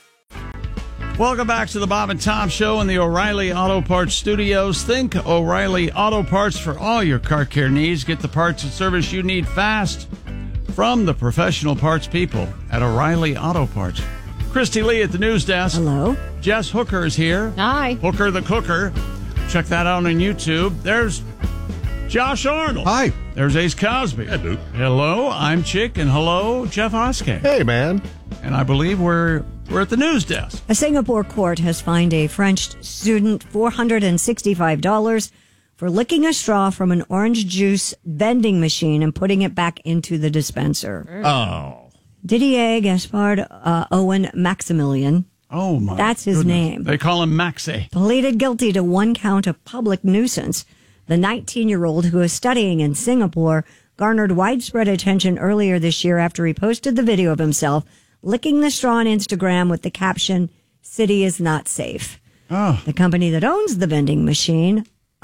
Welcome back to the Bob and Tom Show in the O'Reilly Auto Parts Studios. Think O'Reilly Auto Parts for all your car care needs. Get the parts and service you need fast from the professional parts people at O'Reilly Auto Parts. Christy Lee at the news desk. Hello. Jess Hooker is here. Hi. Hooker the Cooker. Check that out on YouTube. There's Josh Arnold. Hi. There's Ace Cosby. Hello. Hello, I'm Chick, and hello, Jeff Oskay. Hey, man. And I believe we're we're at the news desk. A Singapore court has fined a French student four hundred sixty-five dollars for licking a straw from an orange juice vending machine and putting it back into the dispenser. Oh. Didier Gaspard uh, Owen Maximilian. Oh, my That's his goodness. name. They call him Maxie. Pleaded guilty to one count of public nuisance. The nineteen-year-old who is studying in Singapore garnered widespread attention earlier this year after he posted the video of himself licking the straw on Instagram with the caption, "City is not safe." Oh. The company that owns the vending machine.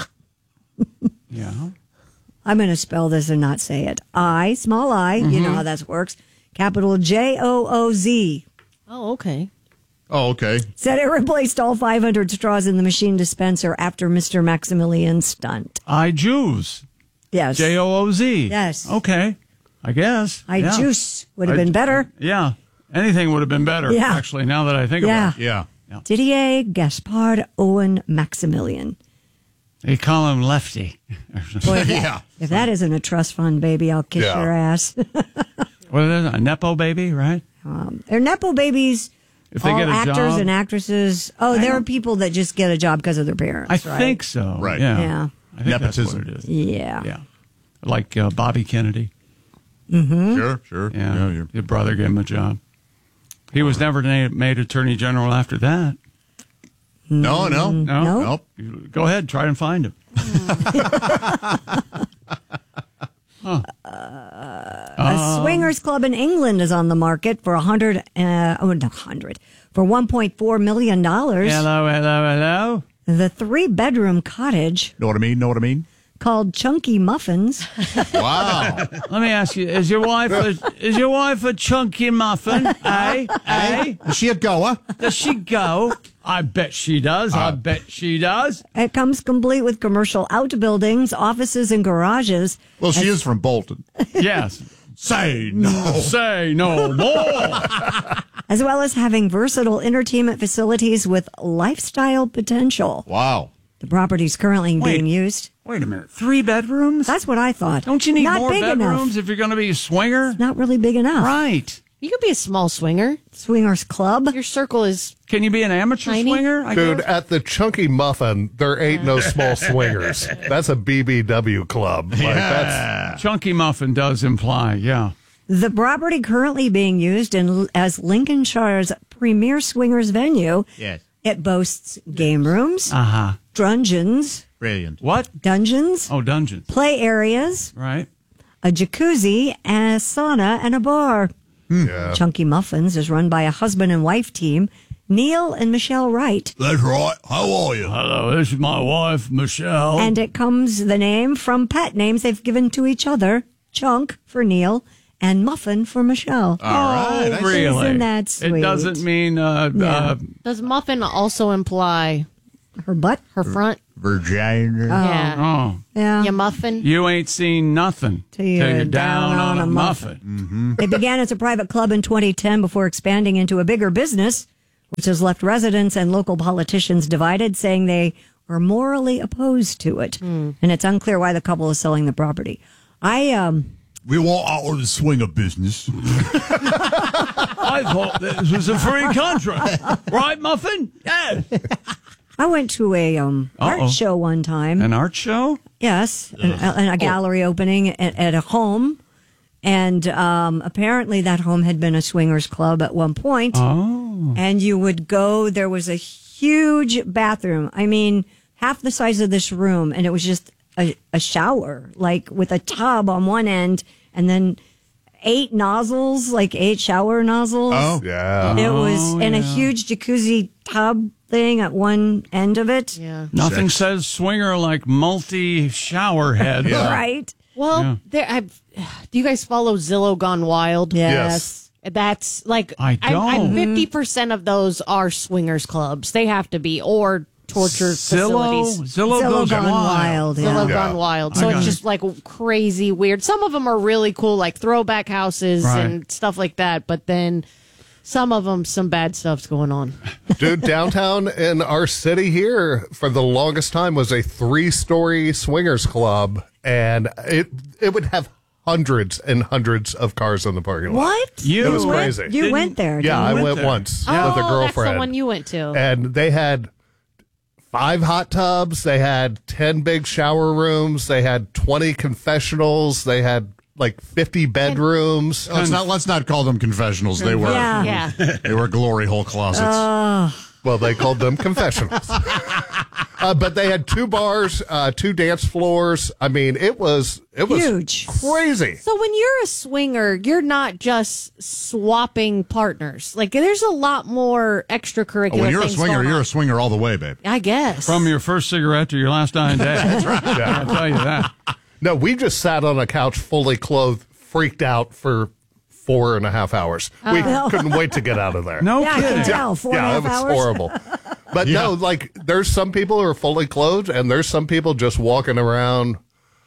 Yeah. I'm going to spell this and not say it. I, small I, mm-hmm. you know how that works. Capital J O O Z. Oh, okay. Oh, okay. Said it replaced all five hundred straws in the machine dispenser after Mister Maximilian's stunt. I Jews. Yes. J O O Z. Yes. Okay. I guess. I yeah. juice would have I, been better. Yeah. Anything would have been better, yeah. actually, now that I think yeah. about it. Yeah. yeah. Didier Gaspard Owen Maximilian. They call him Lefty. Boy, if, yeah. that, if that isn't a trust fund, baby, I'll kiss Yeah. your ass. What is it? A Nepo baby, right? Um, they're Nepo babies. If they all get a actors job? and actresses. Oh, I there don't- are people that just get a job because of their parents. I right? think so. Right. Yeah. Yeah. I think Nepotism. that's what it is. Yeah. Yeah. Like uh, Bobby Kennedy. Mm-hmm. Sure, sure. Yeah. Yeah, you're- Your brother gave him a job. He was never na- made attorney general after that. No, no. No? No. Nope. You- Go ahead, try and find him. Huh. A swingers club in England is on the market for a hundred. Uh, oh, no, hundred for one point four million dollars. Hello, hello, hello. The three-bedroom cottage Know what I mean? Know what I mean? called Chunky Muffins. Wow. Let me ask you: Is your wife a, is your wife a chunky muffin? eh? Eh? Is she a goer? Does she go? I bet she does. I Uh, bet she does. It comes complete with commercial outbuildings, offices, and garages. Well, she is from Bolton. Yes. Say no. Say no more. As well as having versatile entertainment facilities with lifestyle potential. Wow. The property is currently Wait. being used. Wait a minute. Three bedrooms? That's what I thought. Don't you need Not more big bedrooms enough. if you're going to be a swinger? Not really big enough. Right. You could be a small swinger. Swingers club. Your circle is. Can you be an amateur Tiny? swinger? I Dude, guess? at the Chunky Muffin, there ain't no small swingers. That's a B B W club. Like, that's, Chunky Muffin does imply, yeah. The property currently being used in, as Lincolnshire's premier swingers venue. Yes. It boasts game rooms, Uh-huh. dungeons, Brilliant. What? dungeons, Oh, dungeons. play areas, Right. a jacuzzi, a sauna, and a bar. yeah. Chunky Muffins is run by a husband and wife team, Neil and Michelle Wright. That's right. How are you? Hello, this is my wife, Michelle. And it comes the name from pet names they've given to each other, Chunk for Neil and Muffin for Michelle. All right. Oh, really? Isn't that sweet? It doesn't mean uh, Yeah. uh, Does muffin also imply Her butt? her front? Virginia. Yeah. oh, Yeah. Your muffin? you ain't seen nothing Till you're down on a muffin. It began as a private club in twenty ten before expanding into a bigger business, which has left residents and local politicians divided, saying they are morally opposed to it. And it's unclear why the couple is selling the property. I um We want out of the swinger business. I thought this was a free contract. Right, Muffin? Yeah. I went to a um art Uh-oh. show one time. An art show? Yes, and a, a gallery opening at, at a home. And um, apparently that home had been a swingers club at one point. Oh. And you would go, there was a huge bathroom. I mean, half the size of this room. And it was just a, a shower, like with a tub on one end and then eight nozzles, like eight shower nozzles. Oh, yeah. It was Oh, in a yeah. huge jacuzzi tub thing at one end of it. Yeah. Nothing says swinger like multi shower head. Right? Well, Yeah. there. I've, do you guys follow Zillow Gone Wild? Yes. That's like I don't. Fifty percent of those are swingers clubs. They have to be or torture Zillow, facilities. Zillow, Zillow goes Gone wild. Wild. Yeah. Zillow Yeah. Gone Wild. So I got it's it. just like crazy weird. Some of them are really cool, like throwback houses Right. and stuff like that. But then some of them, some bad stuff's going on. Dude, downtown in our city here for the longest time was a three-story swingers club, and it it would have hundreds and hundreds of cars in the parking lot. What? You It was went- crazy. You Didn't- went there. Yeah, I didn't you? went there. once Oh, with a that's the girlfriend. one you went to. And they had five hot tubs, they had ten big shower rooms, they had twenty confessionals, they had like fifty bedrooms. Let's not let's not call them confessionals. They were Yeah. Yeah. they were glory hole closets. Well, they called them confessionals. uh, but they had two bars, uh, two dance floors. I mean, it was it was Huge. crazy. So when you're a swinger, you're not just swapping partners. Like there's a lot more extracurricular Oh, when you're a things swinger, going you're on. a swinger all the way, babe. I guess. From your first cigarette to your last dying day. That's right. I'll tell you that. No, we just sat on a couch fully clothed, freaked out for four and a half hours. We Oh. couldn't wait to get out of there. No Yeah, I kidding. can tell. Four yeah, and a it half was hours. horrible. But no, like there's some people who are fully clothed, and there's some people just walking around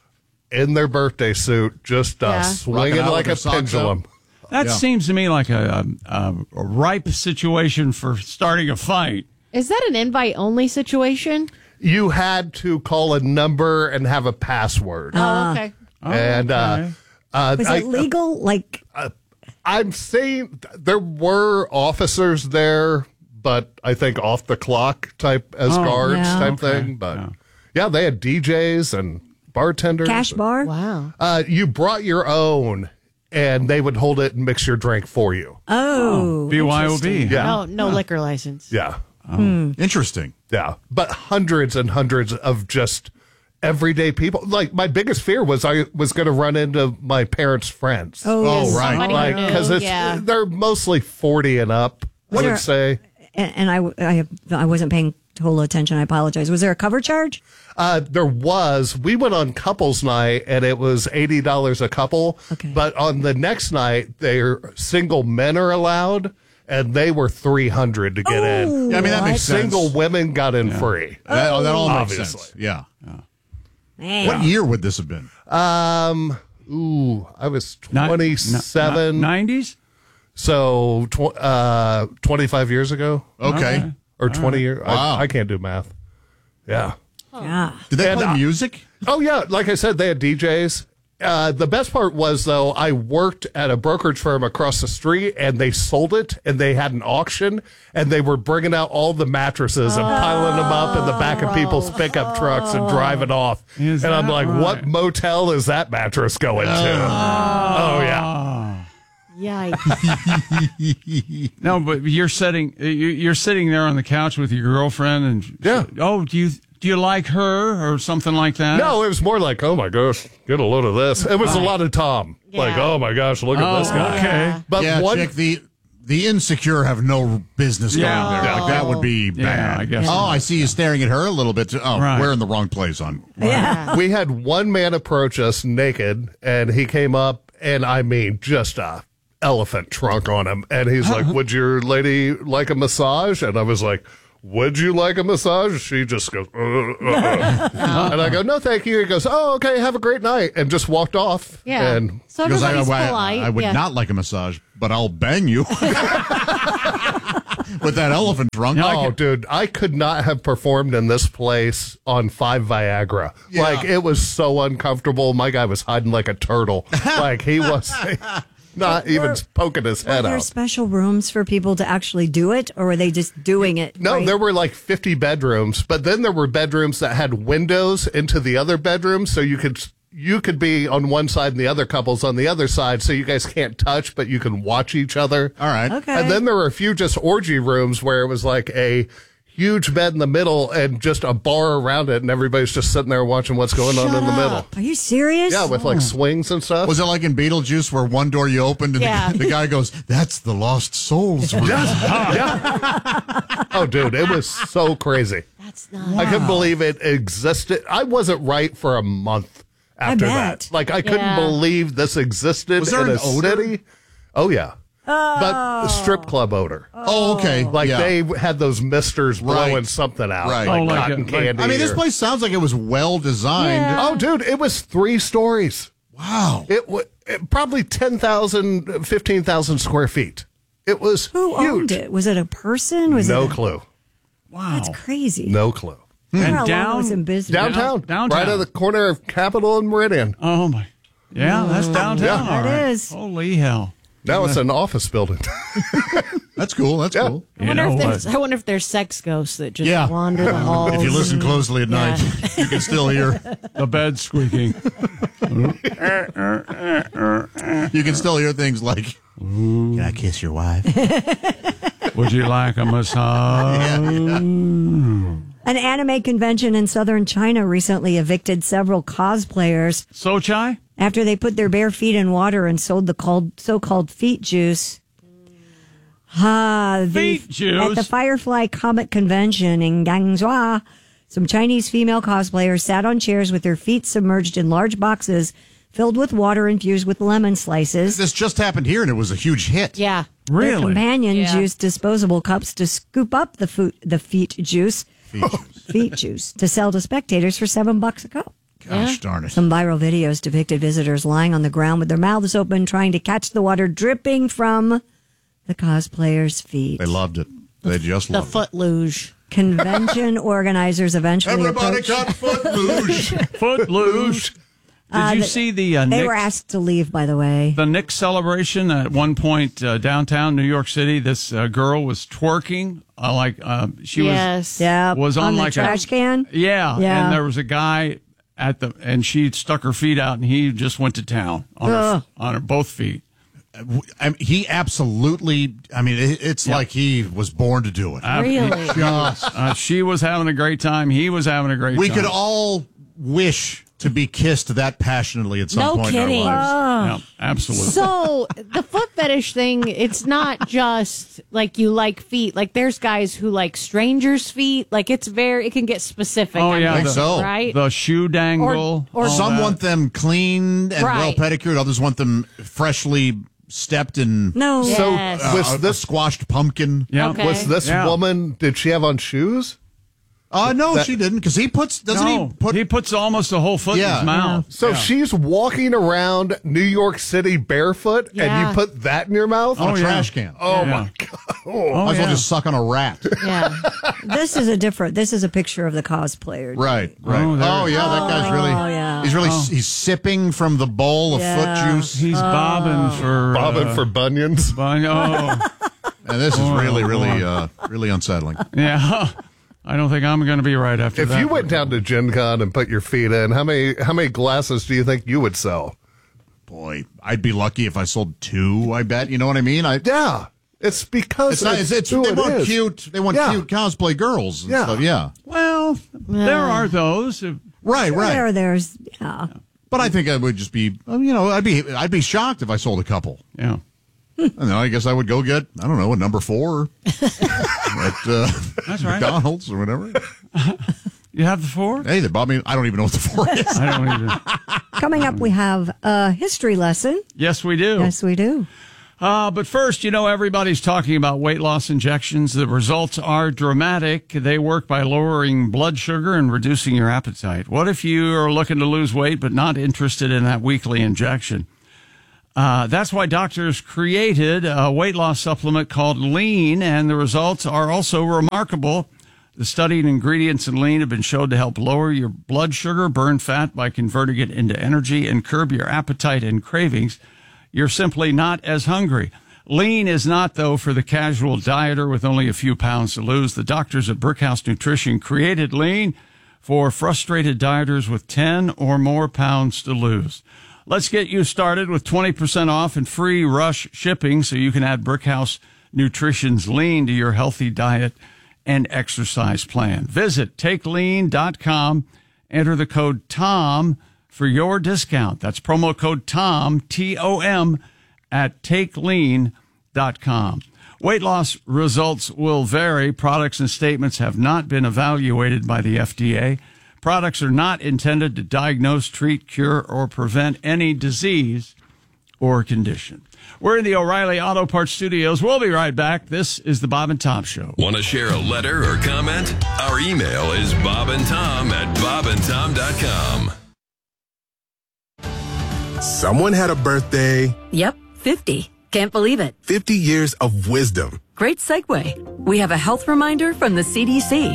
in their birthday suit, just uh, Yeah. swinging Rocking out like with a their socks pendulum. That Yeah. seems to me like a, a, a ripe situation for starting a fight. Is that an invite only situation? You had to call a number and have a password. Oh, okay. and uh, uh, Was I, it legal? Like, I'm saying there were officers there, but I think off the clock type as Oh, guards yeah. type Okay. thing. But yeah. they had D Js and bartenders. cash bar? Wow. Uh, you brought your own, and they would hold it and mix your drink for you. Oh. B Y O B. Yeah. No, no liquor license. Yeah. Interesting. Yeah. But hundreds and hundreds of just everyday people. Like, my biggest fear was I was going to run into my parents' friends. Oh, Oh, yes. right. Somebody Like, who knew, because yeah. they're mostly forty and up, I Sure. would say. And, and I, I, I wasn't paying total attention. I apologize. Was there a cover charge? Uh, there was. We went on couples night, and it was eighty dollars a couple. Okay. But on the next night, they're single men are allowed, and they were three hundred to get in. Yeah, I mean, that makes sense. Single women got in free. That, oh, that all makes Obviously. sense. Yeah. Man. What year would this have been? Um, ooh, I was Ni- twenty-seven. nineties? So, tw- uh, twenty-five years ago. Okay. Okay. Or twenty years. Wow. I, I can't do math. Yeah. Yeah. Did they And, play uh, music? Oh, yeah. Like I said, they had D Js. Uh, the best part was, though, I worked at a brokerage firm across the street, and they sold it, and they had an auction, and they were bringing out all the mattresses and piling them up in the back of people's pickup trucks and driving off. Is and I'm that like, right? what motel is that mattress going to? Oh, yeah. Yikes. No, but you're sitting you- you're sitting there on the couch with your girlfriend, and Yeah. oh, do you do you like her or something like that? No, it was more like, oh, my gosh, get a load of this. It was a lot of Tom. Like, Yeah. oh, my gosh, look at Oh, this guy. okay. But yeah, one, chick, the the insecure have no business going Yeah. there. Like that would be Yeah, bad. I guess Oh, so. I see you staring at her a little bit. Oh, Right. we're in the wrong place on. Yeah. we had one man approach us naked, and he came up, and I mean, just a elephant trunk on him. And he's like, would your lady like a massage? And I was like, would you like a massage? She just goes, uh, uh, uh. And I go, no, thank you. He goes, oh, okay, have a great night. And just walked off. Yeah. And So Because I, everybody's I, polite. I would yeah. not like a massage, but I'll bang you with that elephant trunk. oh, dude, I could not have performed in this place on five Viagra. Yeah. Like, it was so uncomfortable. My guy was hiding like a turtle. Like, he was not even poking his Were head there out. special rooms for people to actually do it, or were they just doing it? No, right? there were like fifty bedrooms, but then there were bedrooms that had windows into the other bedrooms, so you could you could be on one side and the other couple's on the other side, so you guys can't touch, but you can watch each other. All right. Okay. And then there were a few just orgy rooms where it was like a huge bed in the middle and just a bar around it, and everybody's just sitting there watching what's going on in the middle. Are you serious? Yeah, with like swings and stuff. Was it like in Beetlejuice where one door you opened and Yeah. the, the guy goes, that's the lost souls room. Oh, dude, it was so crazy. That's not. I couldn't believe it existed. I wasn't right for a month after bet. that. Like, I couldn't Yeah. believe this existed Was there in an a odor? city. Oh, yeah. But the strip club odor. Oh, okay. Like, yeah. they had those misters blowing Right. something out. Right. Like Oh, like cotton a- like- candy. I mean, this or- place sounds like it was well designed. Yeah. Oh, dude, it was three stories. Wow. It was probably ten thousand, fifteen thousand square feet. It was Who huge. owned it? Was it a person? Was No it a, clue. Wow. That's crazy. No clue. I wonder And how long it down- was in business. Downtown. downtown. Right at the corner of Capitol and Meridian. Oh my. Yeah, that's downtown. Yeah. all That right. is. Holy hell. Now it's an office building. That's cool. That's Yeah. cool. I You wonder know if there's. what? I wonder if there's sex ghosts that just Yeah. wander the halls. If you listen closely at night, you can still hear. The bed squeaking. You can still hear things like, "Can I kiss your wife?" Would you like a massage? An anime convention in southern China recently evicted several cosplayers Sochai? after they put their bare feet in water and sold the called, so-called feet juice. Ah, the, Feet juice? At the Firefly Comic Convention in Guangzhou, some Chinese female cosplayers sat on chairs with their feet submerged in large boxes filled with water infused with lemon slices. This just happened here, and it was a huge hit. Yeah. Their Really? companions Yeah. used disposable cups to scoop up the, foot, the feet juice. Feet juice. Feet juice to sell to spectators for seven bucks a cup. Gosh darn it. Some viral videos depicted visitors lying on the ground with their mouths open, trying to catch the water dripping from the cosplayers' feet. They loved it. They just The loved foot luge. Convention organizers it. eventually Everybody approached. got foot luge. Footloose. Did Uh, you the- see the uh, They Knicks, were asked to leave, by the way. the Knicks celebration at one point uh, downtown New York City? This uh, girl was twerking uh, like uh, she Yes. Yeah, was was on, the like trash a can. yeah, Yeah. and there was a guy at the and she stuck her feet out and he just went to town on her, Ugh. on her both feet. I mean, he absolutely. I mean, it, it's Yeah. like he was born to do it. Uh, Really? Just, Uh, she was having a great time. He was having a great we time. could all wish to be kissed that passionately at some No point kidding. in our lives. Yeah, absolutely. So the foot fetish thing, it's not just like you like feet. Like there's guys who like strangers' feet. Like it's very, it can get specific. oh I yeah, mean, think so. right? The shoe dangle. Or- or all Some that. want them clean and well Right. pedicured. Others want them freshly stepped in. No. So Yes. uh, was a, a this squashed pumpkin. Yeah. Okay. was this Yeah. woman? Did she have on shoes? Uh, no, That- she didn't, because he puts, doesn't No, he put, he puts almost a whole foot in Yeah. his mouth. So Yeah. she's walking around New York City barefoot, Yeah. and you put that in your mouth? on Oh, a yeah. trash can. Oh, Yeah. my God. Might Oh. as well yeah. just suck on a rat. Yeah. This is a different. This is a picture of the cosplayer. Right, right. Oh, Oh, there- yeah, that guy's really, Oh, yeah. he's really, Oh. he's sipping from the bowl of Yeah. foot juice. He's bobbing for Bobbing uh, for bunions. bun- oh, And this is Oh, really, boy. really, uh, really unsettling. yeah. I don't think I'm going to be right after If that. you went down to Gen Con and put your feet in, how many how many glasses do you think you would sell? Boy, I'd be lucky if I sold two, I bet. You know what I mean? I, Yeah. It's because it's, not, it's, it's who they it want is. cute, they want Yeah. cute cosplay girls and Yeah. stuff, yeah. Well, there are those. Right, right. There, there's yeah. But I think I would just be, uh, you know, I'd be, I'd be shocked if I sold a couple. Yeah. I don't know. I guess I would go get, I don't know, a number four at uh, That's right. McDonald's or whatever. You have the four? Hey, they bought me. I don't even know what the four is. I don't even. Coming up, we have a history lesson. Yes, we do. Yes, we do. Uh, but first, you know, everybody's talking about weight loss injections. The results are dramatic. They work by lowering blood sugar and reducing your appetite. What if you are looking to lose weight but not interested in that weekly injection? Uh, that's why doctors created a weight loss supplement called Lean, and the results are also remarkable. The studied ingredients in Lean have been shown to help lower your blood sugar, burn fat by converting it into energy, and curb your appetite and cravings. You're simply not as hungry. Lean is not, though, for the casual dieter with only a few pounds to lose. The doctors at Brickhouse Nutrition created Lean for frustrated dieters with ten or more pounds to lose. Let's get you started with twenty percent off and free rush shipping so you can add Brickhouse Nutrition's Lean to your healthy diet and exercise plan. Visit take lean dot com, enter the code TOM for your discount. That's promo code TOM, T O M, at take lean dot com. Weight loss results will vary. Products and statements have not been evaluated by the F D A. Products are not intended to diagnose, treat, cure, or prevent any disease or condition. We're in the O'Reilly Auto Parts Studios. We'll be right back. This is the Bob and Tom Show. Want to share a letter or comment? Our email is bobandtom at bobandtom dot com. Someone had a birthday. Yep, fifty. Can't believe it. fifty years of wisdom. Great segue. We have a health reminder from the C D C.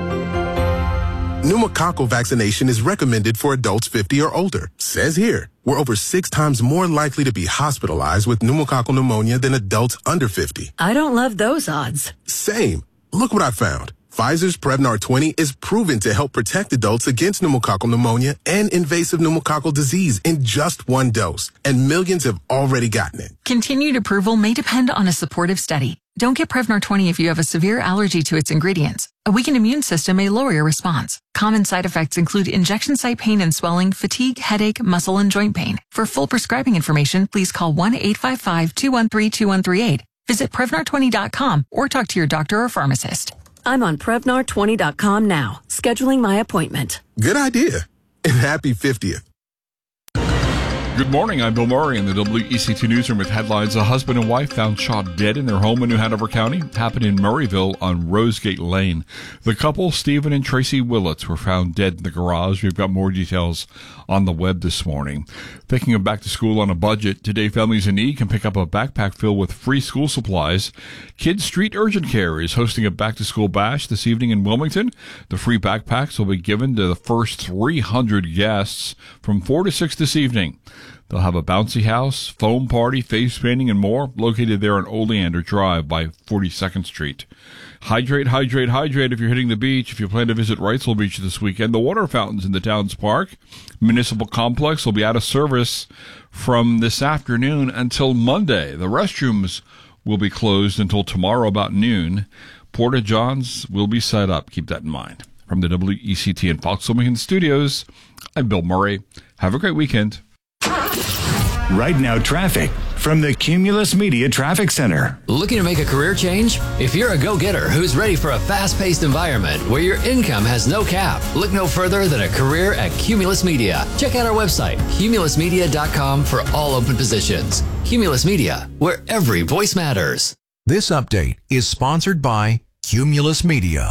Pneumococcal vaccination is recommended for adults fifty or older. Says here, we're over six times more likely to be hospitalized with pneumococcal pneumonia than adults under fifty. I don't love those odds. Same. Look what I found. Pfizer's Prevnar twenty is proven to help protect adults against pneumococcal pneumonia and invasive pneumococcal disease in just one dose, and millions have already gotten it. Continued approval may depend on a supportive study. Don't get Prevnar twenty if you have a severe allergy to its ingredients. A weakened immune system may lower your response. Common side effects include injection site pain and swelling, fatigue, headache, muscle, and joint pain. For full prescribing information, please call one eight five five, two one three, two one three eight. Visit Prevnar twenty dot com or talk to your doctor or pharmacist. I'm on Prevnar twenty dot com now, scheduling my appointment. Good idea. And happy fiftieth. Good morning. I'm Bill Murray in the W E C T newsroom with headlines. A husband and wife found shot dead in their home in New Hanover County. Happened in Murrayville on Rosegate Lane. The couple, Stephen and Tracy Willits, were found dead in the garage. We've got more details on the web this morning. Thinking of back to school on a budget, today families in need can pick up a backpack filled with free school supplies. Kids Street Urgent Care is hosting a back to school bash this evening in Wilmington. The free backpacks will be given to the first three hundred guests from four to six this evening. They'll have a bouncy house, foam party, face painting, and more located there on Oleander Drive by forty-second Street. Hydrate, hydrate, hydrate if you're hitting the beach. If you plan to visit Wrightsville Beach this weekend, the water fountains in the town's park, municipal complex will be out of service from this afternoon until Monday. The restrooms will be closed until tomorrow about noon. Porta Johns will be set up. Keep that in mind. From the W E C T and Fox Wilmington studios, I'm Bill Murray. Have a great weekend. Right now, traffic from the Cumulus Media Traffic Center. Looking to make a career change? If you're a go-getter who's ready for a fast-paced environment where your income has no cap, look no further than a career at Cumulus Media. Check out our website, cumulus media dot com, for all open positions. Cumulus Media, where every voice matters. This update is sponsored by Cumulus Media.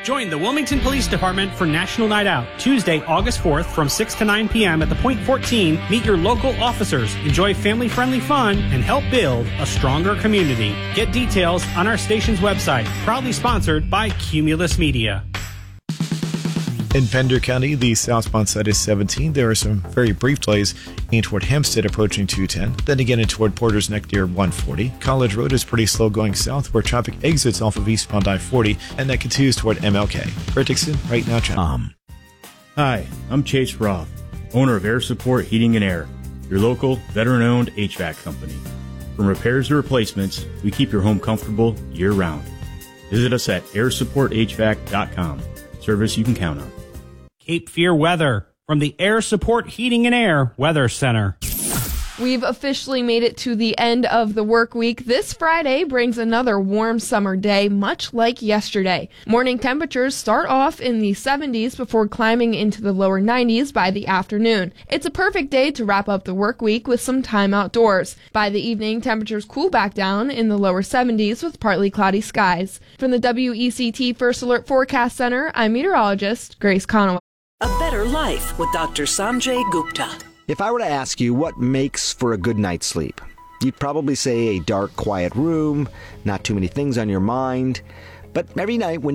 Join the Wilmington Police Department for National Night Out, Tuesday, August fourth from six to nine p.m. at the Point fourteen. Meet your local officers, enjoy family-friendly fun, and help build a stronger community. Get details on our station's website. Proudly sponsored by Cumulus Media. In Pender County, the southbound side is seventeen. There are some very brief delays in toward Hempstead approaching two ten. Then again in toward Porter's Neck near one forty. College Road is pretty slow going south where traffic exits off of eastbound I forty and that continues toward M L K. Kurt Dixon, Right Now Traffic. Um. Hi, I'm Chase Roth, owner of Air Support Heating and Air, your local veteran-owned H V A C company. From repairs to replacements, we keep your home comfortable year-round. Visit us at air support h vac dot com. Service you can count on. Cape Fear weather from the Air Support Heating and Air Weather Center. We've officially made it to the end of the work week. This Friday brings another warm summer day, much like yesterday. Morning temperatures start off in the seventies before climbing into the lower nineties by the afternoon. It's a perfect day to wrap up the work week with some time outdoors. By the evening, temperatures cool back down in the lower seventies with partly cloudy skies. From the W E C T First Alert Forecast Center, I'm meteorologist Grace Conaway. A Better Life with Doctor Sanjay Gupta. If I were to ask you what makes for a good night's sleep, you'd probably say a dark, quiet room, not too many things on your mind. But every night when